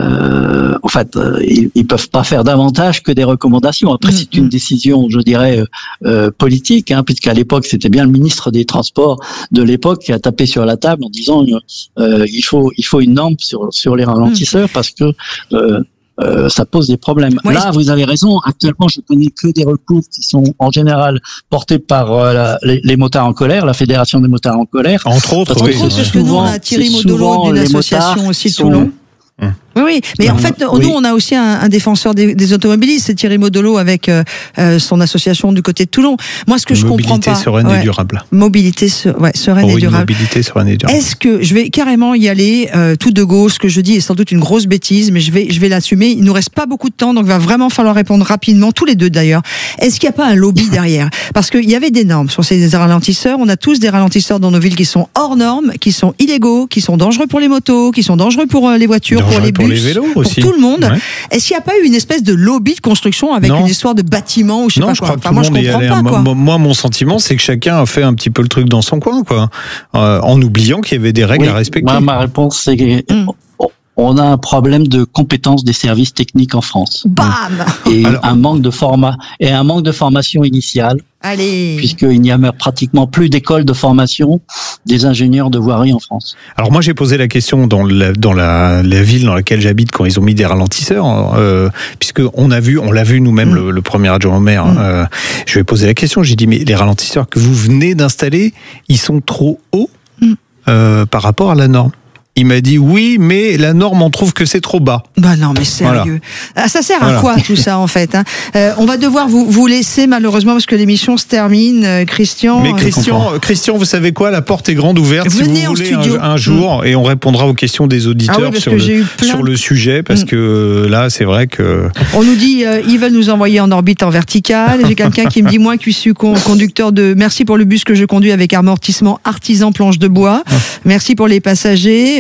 euh, en fait, euh, ils, ils peuvent pas faire davantage que des recommandations. Après, Mm, c'est une décision, je dirais, euh, euh, politique, hein, puisqu'à l'époque, c'était bien le ministre des Transports de l'époque qui a tapé sur la table en disant euh, il faut il faut une norme sur sur les ralentisseurs parce que euh, euh, ça pose des problèmes. Ouais, Là, vous avez raison. Actuellement, je connais que des recours qui sont en général portés par euh, la- les, les motards en colère, la Fédération des motards en colère. Entre autres, Parce oui. que Entre autres, c'est parce que nous, on a souvent- Thierry c'est Modolo souvent d'une les association motards aussi qui de sont- Toulon. Oui, oui, mais en Euh, fait, oui. nous, on a aussi un, un défenseur des, des automobilistes, c'est Thierry Modolo avec euh, euh, son association du côté de Toulon. Moi, ce que je comprends Mobilité pas, sereine ouais, et durable. mobilité, se- ouais, sereine Pour et une durable. mobilité sereine et durable. Est-ce que je vais carrément y aller euh, tout de go? Ce que je dis est sans doute une grosse bêtise, mais je vais, je vais l'assumer. Il nous reste pas beaucoup de temps, donc il va vraiment falloir répondre rapidement, tous les deux d'ailleurs. Est-ce qu'il n'y a pas un lobby derrière? Parce qu'il y avait des normes sur ces ralentisseurs. On a tous des ralentisseurs dans nos villes qui sont hors normes, qui sont illégaux, qui sont dangereux pour les motos, qui sont dangereux pour euh, les voitures, pour Dangereux les bus, pour les vélos pour aussi. tout le monde. Ouais. Est-ce qu'il n'y a pas eu une espèce de lobby de construction avec Non. une histoire de bâtiment ou je sais Non, pas je quoi? crois que Enfin, tout moi, le je monde est comprends allé. pas, quoi. Moi, moi, mon sentiment, c'est que chacun a fait un petit peu le truc dans son coin, quoi, euh, en oubliant qu'il y avait des règles Oui, à respecter. moi, ma réponse, c'est que Mm. on a un problème de compétence des services techniques en France. Bam! Et Alors- un manque de format et un manque de formation initiale, Allez! puisqu'il n'y a pratiquement plus d'école de formation des ingénieurs de voirie en France. Alors moi j'ai posé la question dans la, dans la, la ville dans laquelle j'habite quand ils ont mis des ralentisseurs, euh, puisque on a vu, on l'a vu nous-mêmes, Mm. le, le premier adjoint au maire. Mm. Euh, je lui ai posé la question, j'ai dit mais les ralentisseurs que vous venez d'installer, ils sont trop hauts Mm. euh, par rapport à la norme. Il m'a dit oui, mais la norme on trouve que c'est trop bas. Bah non, mais sérieux. Ah, ça sert à Voilà. quoi tout ça en fait, hein? euh, On va devoir vous, vous laisser malheureusement parce que l'émission se termine. Euh, Christian. Mais euh, Christian, Christian, vous savez quoi? La porte est grande ouverte. Venez si en vous voulez studio. un, un jour, et on répondra aux questions des auditeurs Ah oui, parce sur, que le, j'ai eu plein sur de- le sujet, parce Mm. que euh, là, c'est vrai que. On nous dit euh, ils veulent nous envoyer en orbite en verticale. J'ai quelqu'un qui me dit moi qui suis con- conducteur de merci pour le bus que je conduis avec amortissement artisan planche de bois. Merci pour les passagers.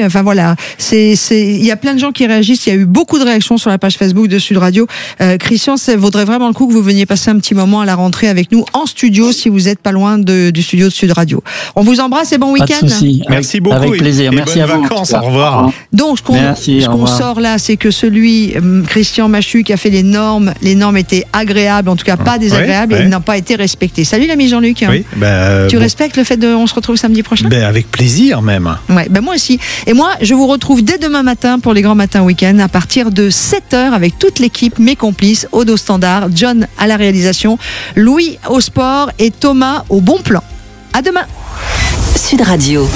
Enfin voilà, c'est, c'est, il y a plein de gens qui réagissent. Il y a eu beaucoup de réactions sur la page Facebook de Sud Radio. Euh, Christian, ça vaudrait vraiment le coup que vous veniez passer un petit moment à la rentrée avec nous en studio, si vous êtes pas loin de, du studio de Sud Radio. On vous embrasse et bon week-end. Pas de souci. Merci beaucoup. Avec plaisir. Et Merci bonnes à vous. vacances. Au revoir. Donc, ce qu'on, Merci, ce au qu'on revoir. sort là, c'est que celui, euh, Christian Machu, qui a fait les normes, les normes étaient agréables, en tout cas pas désagréables, Ouais, et ouais. n'ont pas été respectées. Salut l'ami Jean-Luc. Oui, bah, Tu bon. respectes le fait de, on se retrouve samedi prochain? Ben, avec plaisir même. Ouais, ben moi aussi. Et moi, je vous retrouve dès demain matin pour les grands matins week-end à partir de sept heures avec toute l'équipe, mes complices, Aude au standard, John à la réalisation, Louis au sport et Thomas au bon plan. À demain. Sud Radio.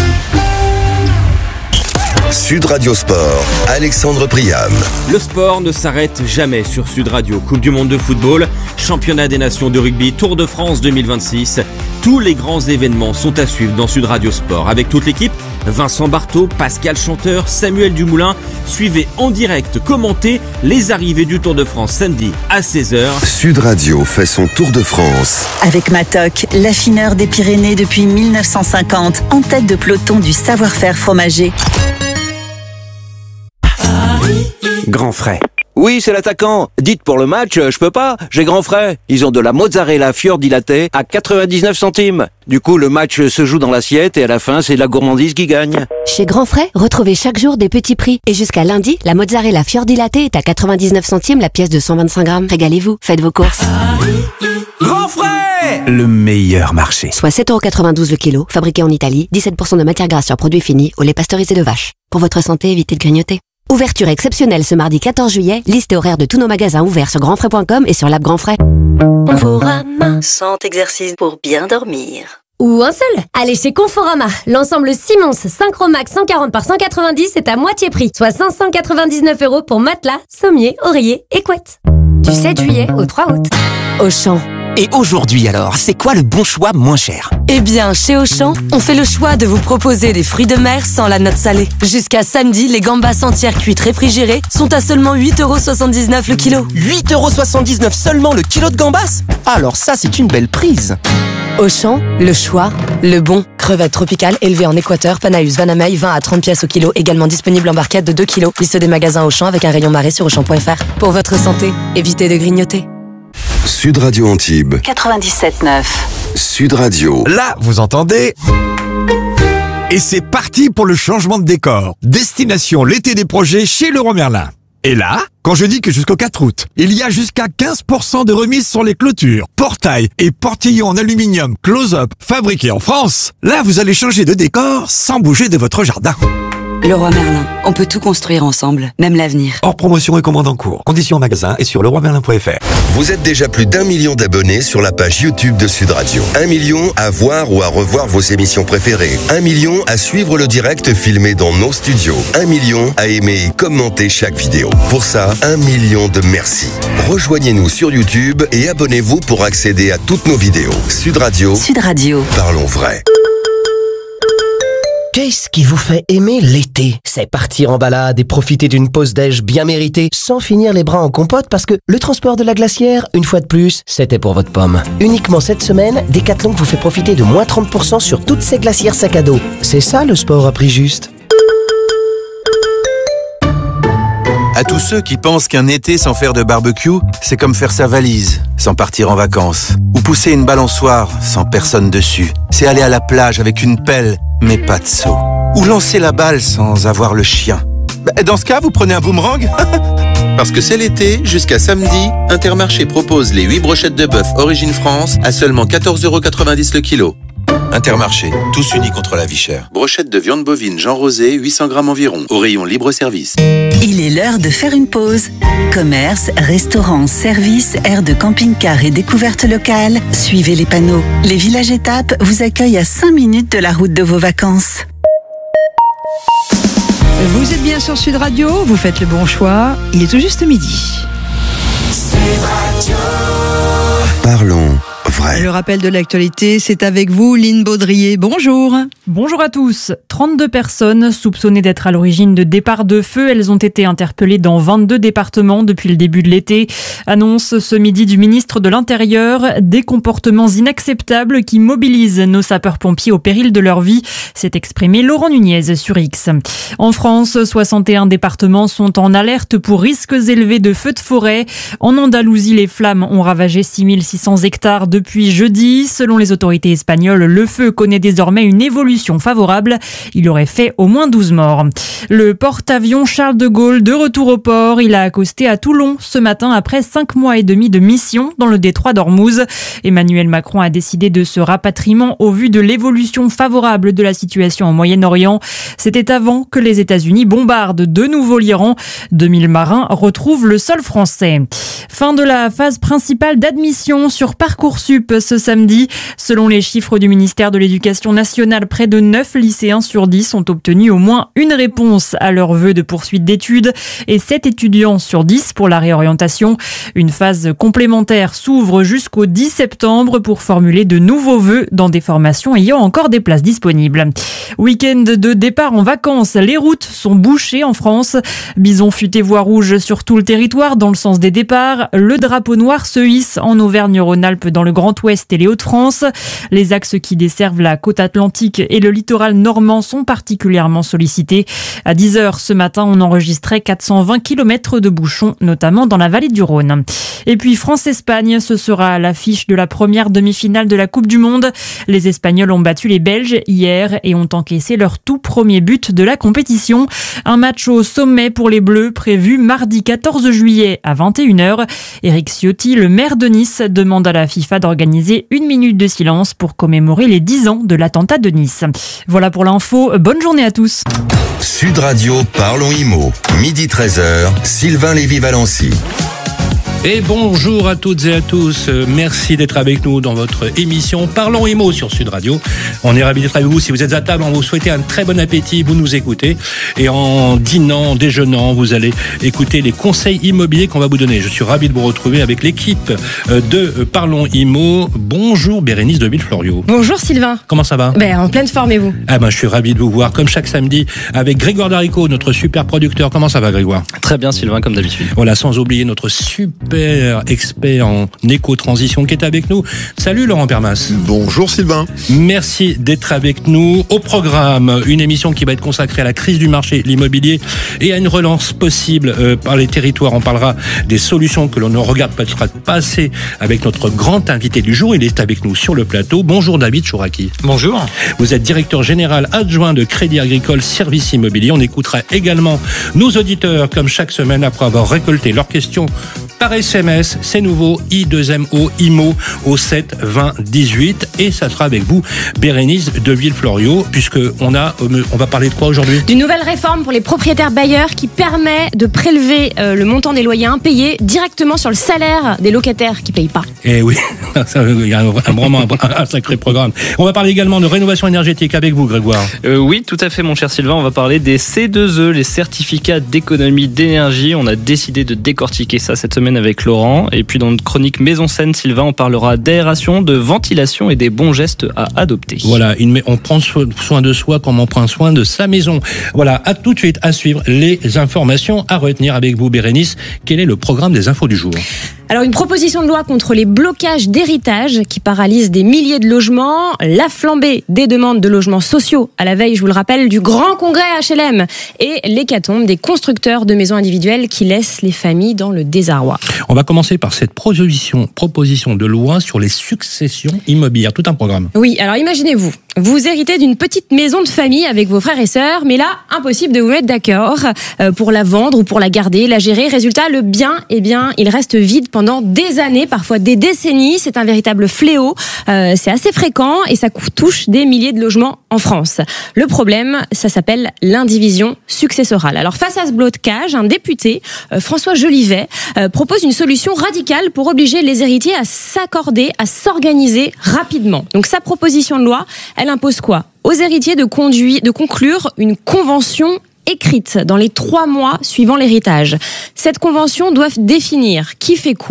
Sud Radio Sport, Alexandre Priam. Le sport ne s'arrête jamais sur Sud Radio. Coupe du monde de football, championnat des nations de rugby, Tour de France deux mille vingt-six. Tous les grands événements sont à suivre dans Sud Radio Sport. Avec toute l'équipe, Vincent Barthaud, Pascal Chanteur, Samuel Dumoulin. Suivez en direct, commentez les arrivées du Tour de France samedi à seize heures. Sud Radio fait son Tour de France. Avec Matok, l'affineur des Pyrénées depuis mille neuf cent cinquante, en tête de peloton du savoir-faire fromager. Grand frais. Oui, c'est l'attaquant. Dites pour le match, je peux pas, j'ai grand frais. Ils ont de la mozzarella fior dilatée à quatre-vingt-dix-neuf centimes. Du coup, le match se joue dans l'assiette et à la fin, c'est la gourmandise qui gagne. Chez Grand Frais, retrouvez chaque jour des petits prix. Et jusqu'à lundi, la mozzarella fior dilatée est à quatre-vingt-dix-neuf centimes la pièce de cent vingt-cinq grammes. Régalez-vous, faites vos courses. Grand frais! Le meilleur marché. Soit sept euros quatre-vingt-douze le kilo, fabriqué en Italie, dix-sept pour cent de matière grasse sur produits finis, au lait pasteurisé de vache. Pour votre santé, évitez de grignoter. Ouverture exceptionnelle ce mardi quatorze juillet, liste et horaire de tous nos magasins ouverts sur grandfrais point com et sur l'app Grand Frais. Conforama, cent exercices pour bien dormir. Ou un seul. Allez chez Conforama. L'ensemble Simons Synchromax cent quarante par cent quatre-vingt-dix est à moitié prix, soit cinq cent quatre-vingt-dix-neuf euros pour matelas, sommier, oreiller et couette. Du sept juillet au trois août. Auchan. Et aujourd'hui alors, c'est quoi le bon choix moins cher? Eh bien, chez Auchan, on fait le choix de vous proposer des fruits de mer sans la note salée. Jusqu'à samedi, les gambas entières cuites réfrigérées sont à seulement huit euros soixante-dix-neuf le kilo. huit euros soixante-dix-neuf seulement le kilo de gambas? Alors ça, c'est une belle prise. Auchan, le choix, le bon. Crevettes tropicales élevées en Équateur, Panaeus Vanamei, vingt à trente pièces au kilo, également disponible en barquette de deux kilos. Liste des magasins Auchan avec un rayon marée sur auchan point f r. Pour votre santé, évitez de grignoter. Sud Radio Antibes. quatre-vingt-dix-sept neuf. Sud Radio. Là, vous entendez? Et c'est parti pour le changement de décor. Destination l'été des projets chez Leroy Merlin. Et là, quand je dis que jusqu'au quatre août, il y a jusqu'à quinze pour cent de remise sur les clôtures, portails et portillons en aluminium close-up fabriqués en France, là vous allez changer de décor sans bouger de votre jardin. Leroy Merlin, on peut tout construire ensemble, même l'avenir. Hors promotion et commande en cours. Conditions en magasin et sur leroy merlin point f r. Vous êtes déjà plus d'un million d'abonnés sur la page YouTube de Sud Radio. Un million à voir ou à revoir vos émissions préférées. Un million à suivre le direct filmé dans nos studios. Un million à aimer et commenter chaque vidéo. Pour ça, un million de merci. Rejoignez-nous sur YouTube et abonnez-vous pour accéder à toutes nos vidéos. Sud Radio. Sud Radio. Parlons vrai. Qu'est-ce qui vous fait aimer l'été? C'est partir en balade et profiter d'une pause déj bien méritée sans finir les bras en compote parce que le transport de la glacière, une fois de plus, c'était pour votre pomme. Uniquement cette semaine, Decathlon vous fait profiter de moins trente pour cent sur toutes ces glacières sac à dos. C'est ça le sport à prix juste. À tous ceux qui pensent qu'un été sans faire de barbecue, c'est comme faire sa valise sans partir en vacances. Ou pousser une balançoire sans personne dessus. C'est aller à la plage avec une pelle, mais pas de seau. Ou lancer la balle sans avoir le chien. Dans ce cas, vous prenez un boomerang. Parce que c'est l'été, jusqu'à samedi, Intermarché propose les huit brochettes de bœuf Origine France à seulement quatorze euros quatre-vingt-dix le kilo. Intermarché, tous unis contre la vie chère. Brochette de viande bovine Jean Rosé, huit cents grammes environ, au rayon libre-service. Il est l'heure de faire une pause. Commerce, restaurants, services, aires de camping-car et découvertes locales. Suivez les panneaux. Les villages étapes vous accueillent à cinq minutes de la route de vos vacances. Vous êtes bien sur Sud Radio, vous faites le bon choix. Il est tout juste midi. Parlons vrai. vrai. Le rappel de l'actualité, c'est avec vous, Lynn Baudrier. Bonjour. Bonjour à tous. trente-deux personnes soupçonnées d'être à l'origine de départs de feu. Elles ont été interpellées dans vingt-deux départements depuis le début de l'été. Annonce ce midi du ministre de l'Intérieur. Des comportements inacceptables qui mobilisent nos sapeurs-pompiers au péril de leur vie, s'est exprimé Laurent Nunez sur X. En France, soixante et un départements sont en alerte pour risques élevés de feux de forêt. En Andalousie, les flammes ont ravagé six mille six cents hectares depuis jeudi. Selon les autorités espagnoles, le feu connaît désormais une évolution favorable. Il aurait fait au moins douze morts. Le porte-avions Charles de Gaulle de retour au port. Il a accosté à Toulon ce matin après cinq mois et demi de mission dans le détroit d'Ormuz. Emmanuel Macron a décidé de ce rapatriement au vu de l'évolution favorable de la situation au Moyen-Orient. C'était avant que les États-Unis bombardent de nouveau l'Iran. deux mille marins retrouvent le sol français. Fin de la phase principale d'admission sur Parcoursup ce samedi. Selon les chiffres du ministère de l'Éducation nationale, près de neuf lycéens sur dix ont obtenu au moins une réponse à leur vœu de poursuite d'études et sept étudiants sur dix pour la réorientation. Une phase complémentaire s'ouvre jusqu'au dix septembre pour formuler de nouveaux vœux dans des formations ayant encore des places disponibles. Week-end de départ en vacances, les routes sont bouchées en France. Bison futé voie rouge sur tout le territoire dans le sens des départs. Le drapeau noir se hisse en Auvergne-Rhône-Alpes dans le Grand Ouest et les Hauts-de-France. Les axes qui desservent la côte atlantique et le littoral normand sont particulièrement sollicités. À dix heures ce matin, on enregistrait quatre cent vingt kilomètres de bouchons, notamment dans la vallée du Rhône. Et puis France-Espagne, ce sera l'affiche de la première demi-finale de la Coupe du Monde. Les Espagnols ont battu les Belges hier et ont encaissé leur tout premier but de la compétition. Un match au sommet pour les Bleus prévu mardi quatorze juillet à vingt et une heures. Éric Ciotti, le maire de Nice, demande à la FIFA d'organiser une minute de silence pour commémorer les dix ans de l'attentat de Nice. Voilà pour l'info. Bonne journée à tous. Sud Radio, parlons immo. Midi treize heures, Sylvain Lévy-Valency. Et bonjour à toutes et à tous. Merci d'être avec nous dans votre émission Parlons Immo sur Sud Radio. On est ravis d'être avec vous. Si vous êtes à table, on vous souhaite un très bon appétit. Vous nous écoutez. Et en dînant, en déjeunant, vous allez écouter les conseils immobiliers qu'on va vous donner. Je suis ravi de vous retrouver avec l'équipe de Parlons Immo. Bonjour Bérénice de Villefloriot. Bonjour Sylvain. Comment ça va? Ben, en pleine forme et vous? Ah ben, je suis ravi de vous voir comme chaque samedi avec Grégoire Darico, notre super producteur. Comment ça va Grégoire? Très bien Sylvain, comme d'habitude. Voilà, sans oublier notre super expert en éco-transition qui est avec nous. Salut Laurent Permas. Bonjour Sylvain. Merci d'être avec nous. Au programme, une émission qui va être consacrée à la crise du marché de l'immobilier et à une relance possible euh, par les territoires. On parlera des solutions que l'on ne regarde peut-être pas assez avec notre grand invité du jour. Il est avec nous sur le plateau. Bonjour David Chouraki. Bonjour. Vous êtes directeur général adjoint de Crédit Agricole Services Immobiliers. On écoutera également nos auditeurs comme chaque semaine après avoir récolté leurs questions par S M S. C'est nouveau, I deux M O IMO au sept vingt dix-huit et ça sera avec vous Bérénice de Villefloriot puisque on a on va parler de quoi aujourd'hui? D'une nouvelle réforme pour les propriétaires bailleurs qui permet de prélever euh, le montant des loyers impayés directement sur le salaire des locataires qui payent pas. Eh oui, il y a un, vraiment un, un sacré programme. On va parler également de rénovation énergétique avec vous Grégoire. Euh, oui, tout à fait mon cher Sylvain, on va parler des C deux E, les certificats d'économie d'énergie. On a décidé de décortiquer ça cette semaine avec Laurent. Et puis dans notre chronique Maison Saine, Sylvain, on parlera d'aération, de ventilation et des bons gestes à adopter. Voilà, on prend soin de soi comme on prend soin de sa maison. Voilà, à tout de suite à suivre les informations à retenir avec vous Bérénice. Quel est le programme des infos du jour? Alors une proposition de loi contre les blocages d'héritage qui paralysent des milliers de logements, la flambée des demandes de logements sociaux à la veille, je vous le rappelle, du grand congrès H L M et l'hécatombe des constructeurs de maisons individuelles qui laissent les familles dans le désarroi. On va commencer par cette proposition, proposition de loi sur les successions immobilières, tout un programme. Oui, alors imaginez-vous, vous héritez d'une petite maison de famille avec vos frères et sœurs, mais là, impossible de vous mettre d'accord pour la vendre ou pour la garder, la gérer. Résultat, le bien, eh bien, il reste vide pendant pendant des années, parfois des décennies. C'est un véritable fléau. Euh, c'est assez fréquent et ça touche des milliers de logements en France. Le problème, ça s'appelle l'indivision successorale. Alors face à ce blocage, un député, euh, François Jolivet, euh, propose une solution radicale pour obliger les héritiers à s'accorder, à s'organiser rapidement. Donc sa proposition de loi, elle impose quoi ? Aux héritiers de, conduire, de conclure une convention écrite dans les trois mois suivant l'héritage. Cette convention doit définir qui fait quoi,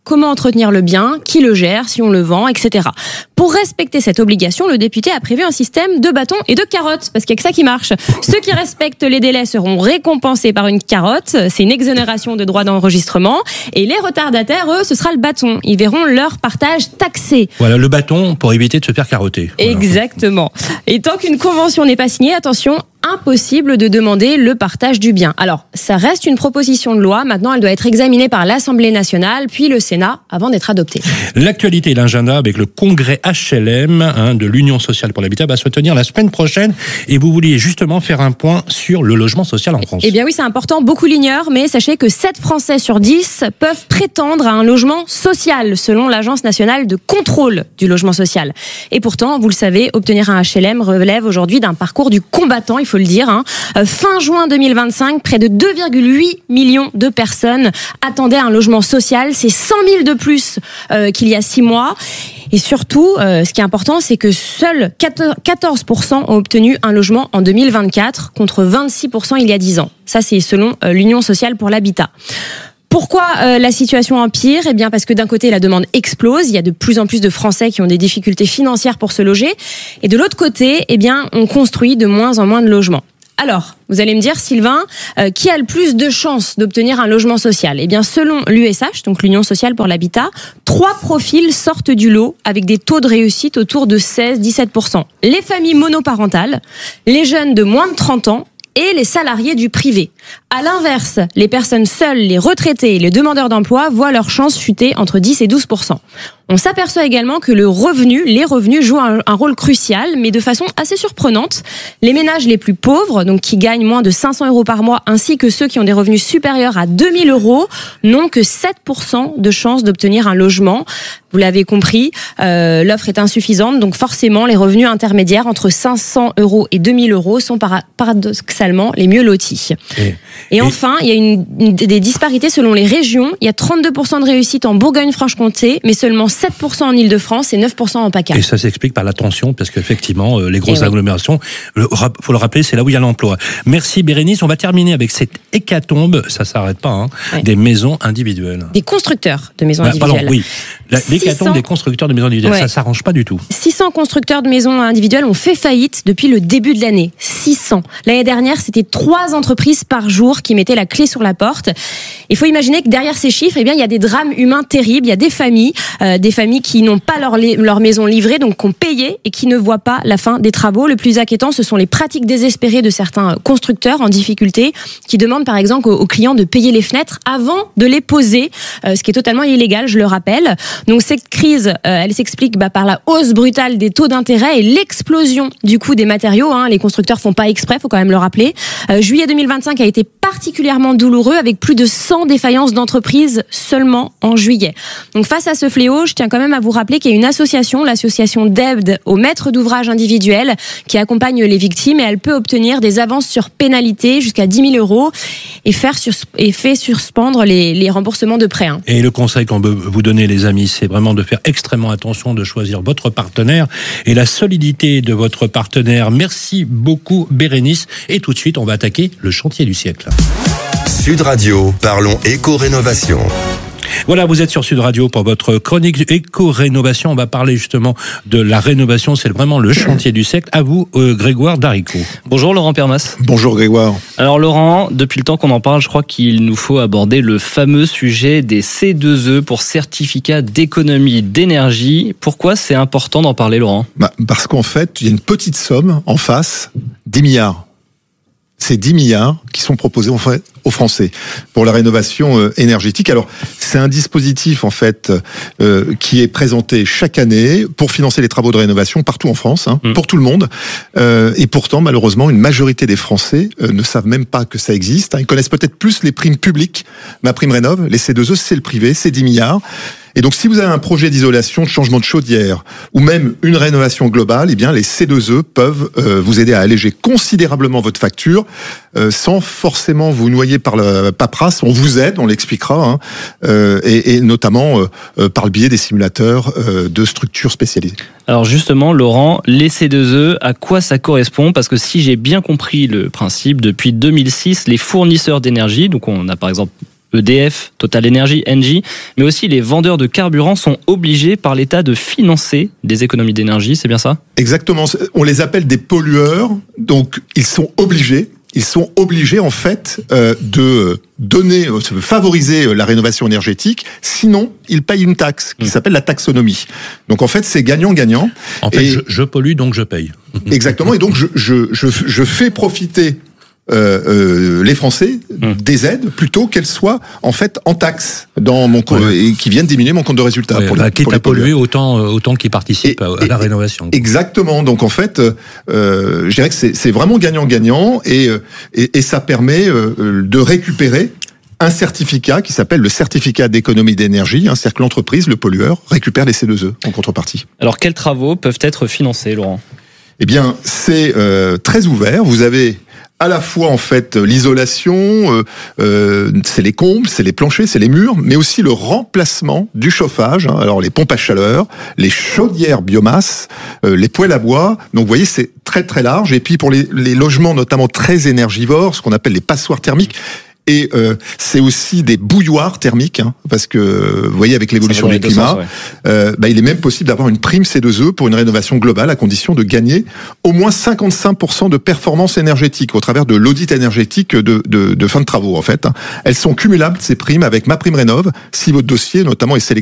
comment entretenir le bien, qui le gère, si on le vend, et cetera. Pour respecter cette obligation, le député a prévu un système de bâtons et de carottes, parce qu'il n'y a que ça qui marche. Ceux qui respectent les délais seront récompensés par une carotte, c'est une exonération de droits d'enregistrement, et les retardataires, eux, ce sera le bâton. Ils verront leur partage taxé. Voilà, le bâton pour éviter de se faire carotter. Voilà. Exactement. Et tant qu'une convention n'est pas signée, attention, impossible de demander le partage du bien. Alors, ça reste une proposition de loi. Maintenant, elle doit être examinée par l'Assemblée nationale, puis le Sénat, avant d'être adoptée. L'actualité et l'agenda avec le congrès H L M hein, de l'Union sociale pour l'habitat va se tenir la semaine prochaine. Et vous vouliez justement faire un point sur le logement social en France. Eh bien oui, c'est important. Beaucoup l'ignorent, mais sachez que sept Français sur dix peuvent prétendre à un logement social, selon l'Agence nationale de contrôle du logement social. Et pourtant, vous le savez, obtenir un H L M relève aujourd'hui d'un parcours du combattant. Il faut le dire. Hein. Fin juin deux mille vingt-cinq, près de deux virgule huit millions de personnes attendaient un logement social. C'est cent mille de plus euh, qu'il y a six mois. Et surtout, euh, ce qui est important, c'est que seuls quatorze pour cent ont obtenu un logement en deux mille vingt-quatre, contre vingt-six pour cent il y a dix ans. Ça, c'est selon euh, l'Union sociale pour l'habitat. Pourquoi euh, la situation empire ? Eh bien, parce que d'un côté, la demande explose. Il y a de plus en plus de Français qui ont des difficultés financières pour se loger. Et de l'autre côté, eh bien, on construit de moins en moins de logements. Alors, vous allez me dire, Sylvain, euh, qui a le plus de chances d'obtenir un logement social ? Eh bien, selon l'U S H, donc l'Union sociale pour l'habitat, trois profils sortent du lot avec des taux de réussite autour de seize à dix-sept pour cent. Les familles monoparentales, les jeunes de moins de trente ans et les salariés du privé. À l'inverse, les personnes seules, les retraités et les demandeurs d'emploi voient leurs chances chuter entre dix et douze pour cent. On s'aperçoit également que le revenu, les revenus jouent un, un rôle crucial, mais de façon assez surprenante. Les ménages les plus pauvres, donc qui gagnent moins de cinq cents euros par mois, ainsi que ceux qui ont des revenus supérieurs à deux mille euros, n'ont que sept pour cent de chances d'obtenir un logement. Vous l'avez compris, euh, l'offre est insuffisante, donc forcément les revenus intermédiaires entre cinq cents euros et deux mille euros sont para- paradoxalement les mieux lotis. Et, et enfin, il y a une, une, des disparités selon les régions. Il y a trente-deux pour cent de réussite en Bourgogne-Franche-Comté, mais seulement sept pour cent en Île-de-France et neuf pour cent en PACA. Et ça s'explique par la tension, parce qu'effectivement, euh, les grosses et agglomérations, il oui. faut le rappeler, c'est là où il y a l'emploi. Merci Bérénice, on va terminer avec cette hécatombe, ça s'arrête pas, hein, ouais. des maisons individuelles. Des constructeurs de maisons bah, individuelles. Pardon, oui, la, l'hécatombe des constructeurs de maisons individuelles, ouais. ça s'arrange pas du tout. six cents constructeurs de maisons individuelles ont fait faillite depuis le début de l'année. six cents. L'année dernière, c'était trois entreprises par jour qui mettaient la clé sur la porte. Il faut imaginer que derrière ces chiffres, eh bien, il y a des drames humains terribles. Il y a des familles, euh, des familles qui n'ont pas leur, leur maison livrée, donc qui ont payé et qui ne voient pas la fin des travaux. Le plus inquiétant, ce sont les pratiques désespérées de certains constructeurs en difficulté qui demandent par exemple aux, aux clients de payer les fenêtres avant de les poser, euh, ce qui est totalement illégal, je le rappelle. Donc cette crise, euh, elle s'explique bah, par la hausse brutale des taux d'intérêt et l'explosion du coût des matériaux. Hein. Les constructeurs font pas exprès, faut quand même le rappeler. Euh, juillet deux mille vingt-cinq a été particulièrement douloureux avec plus de cent défaillances d'entreprises seulement en juillet. Donc face à ce fléau, je tiens quand même à vous rappeler qu'il y a une association, l'association d'aide aux maîtres d'ouvrage individuels, qui accompagne les victimes et elle peut obtenir des avances sur pénalité jusqu'à dix mille euros et faire sur, et fait suspendre les, les remboursements de prêts. Hein. Et le conseil qu'on veut vous donner, les amis, c'est vraiment de faire extrêmement attention, de choisir votre partenaire et la solidité de votre partenaire. Merci beaucoup Bérénice. Et tout de suite, on va attaquer le chantier du siècle. Sud Radio, parlons éco-rénovation. Voilà, vous êtes sur Sud Radio pour votre chronique éco-rénovation. On va parler justement de la rénovation. C'est vraiment le chantier du siècle. À vous, euh, Grégoire Daricot. Bonjour Laurent Permas. Bonjour Grégoire. Alors Laurent, depuis le temps qu'on en parle, je crois qu'il nous faut aborder le fameux sujet des C deux E pour certificat d'économie d'énergie. Pourquoi c'est important d'en parler, Laurent ? Bah, parce qu'en fait, il y a une petite somme en face, dix milliards. C'est dix milliards qui sont proposés en fait aux Français pour la rénovation euh, énergétique. Alors, c'est un dispositif en fait euh, qui est présenté chaque année pour financer les travaux de rénovation partout en France, hein, mmh. pour tout le monde. Euh, et pourtant, malheureusement, une majorité des Français euh, ne savent même pas que ça existe. Hein. Ils connaissent peut-être plus les primes publiques. Ma prime rénov, les C deux E, c'est le privé, c'est dix milliards. Et donc, si vous avez un projet d'isolation, de changement de chaudière, ou même une rénovation globale, eh bien, les C deux E peuvent euh, vous aider à alléger considérablement votre facture, euh, sans forcément vous noyer par la paperasse. On vous aide, on l'expliquera, hein, euh, et, et notamment euh, euh, par le biais des simulateurs euh, de structures spécialisées. Alors justement, Laurent, les C deux E, à quoi ça correspond ? Parce que si j'ai bien compris le principe, depuis deux mille six, les fournisseurs d'énergie, donc on a par exemple E D F, Total Energy, Engie, mais aussi les vendeurs de carburant sont obligés par l'État de financer des économies d'énergie, c'est bien ça ? Exactement, on les appelle des pollueurs, donc ils sont obligés, ils sont obligés en fait euh, de donner, de favoriser la rénovation énergétique, sinon ils payent une taxe qui mmh. s'appelle la taxonomie. Donc en fait c'est gagnant-gagnant. En fait et je, je pollue donc je paye. Exactement, et donc je, je, je, je fais profiter Euh, euh, les Français mmh. des aides plutôt qu'elles soient en fait en taxes dans mon compte ouais. et qui viennent diminuer mon compte de résultat. Ouais, pour bah, les, quitte pour à les polluer autant autant qu'ils participent et, à, à la et, rénovation. Exactement. Donc en fait, euh, je dirais que c'est, c'est vraiment gagnant-gagnant et, et et ça permet euh, de récupérer un certificat qui s'appelle le certificat d'économie d'énergie, hein, c'est-à-dire que l'entreprise, le pollueur, récupère les C deux E en contrepartie. Alors quels travaux peuvent être financés, Laurent ? Eh bien, c'est euh, très ouvert. Vous avez à la fois en fait l'isolation, euh, euh, c'est les combles, c'est les planchers, c'est les murs, mais aussi le remplacement du chauffage. Hein, alors les pompes à chaleur, les chaudières biomasse, euh, les poêles à bois. Donc vous voyez, c'est très très large. Et puis pour les, les logements notamment très énergivores, ce qu'on appelle les passoires thermiques. Et euh, c'est aussi des bouilloires thermiques, hein, parce que vous voyez avec l'évolution du climat, sens, ouais. euh, bah, il est même possible d'avoir une prime C deux E pour une rénovation globale à condition de gagner au moins cinquante-cinq pour cent de performance énergétique au travers de l'audit énergétique de, de, de fin de travaux en fait. Elles sont cumulables ces primes avec MaPrimeRénov' si votre dossier notamment est sélectionné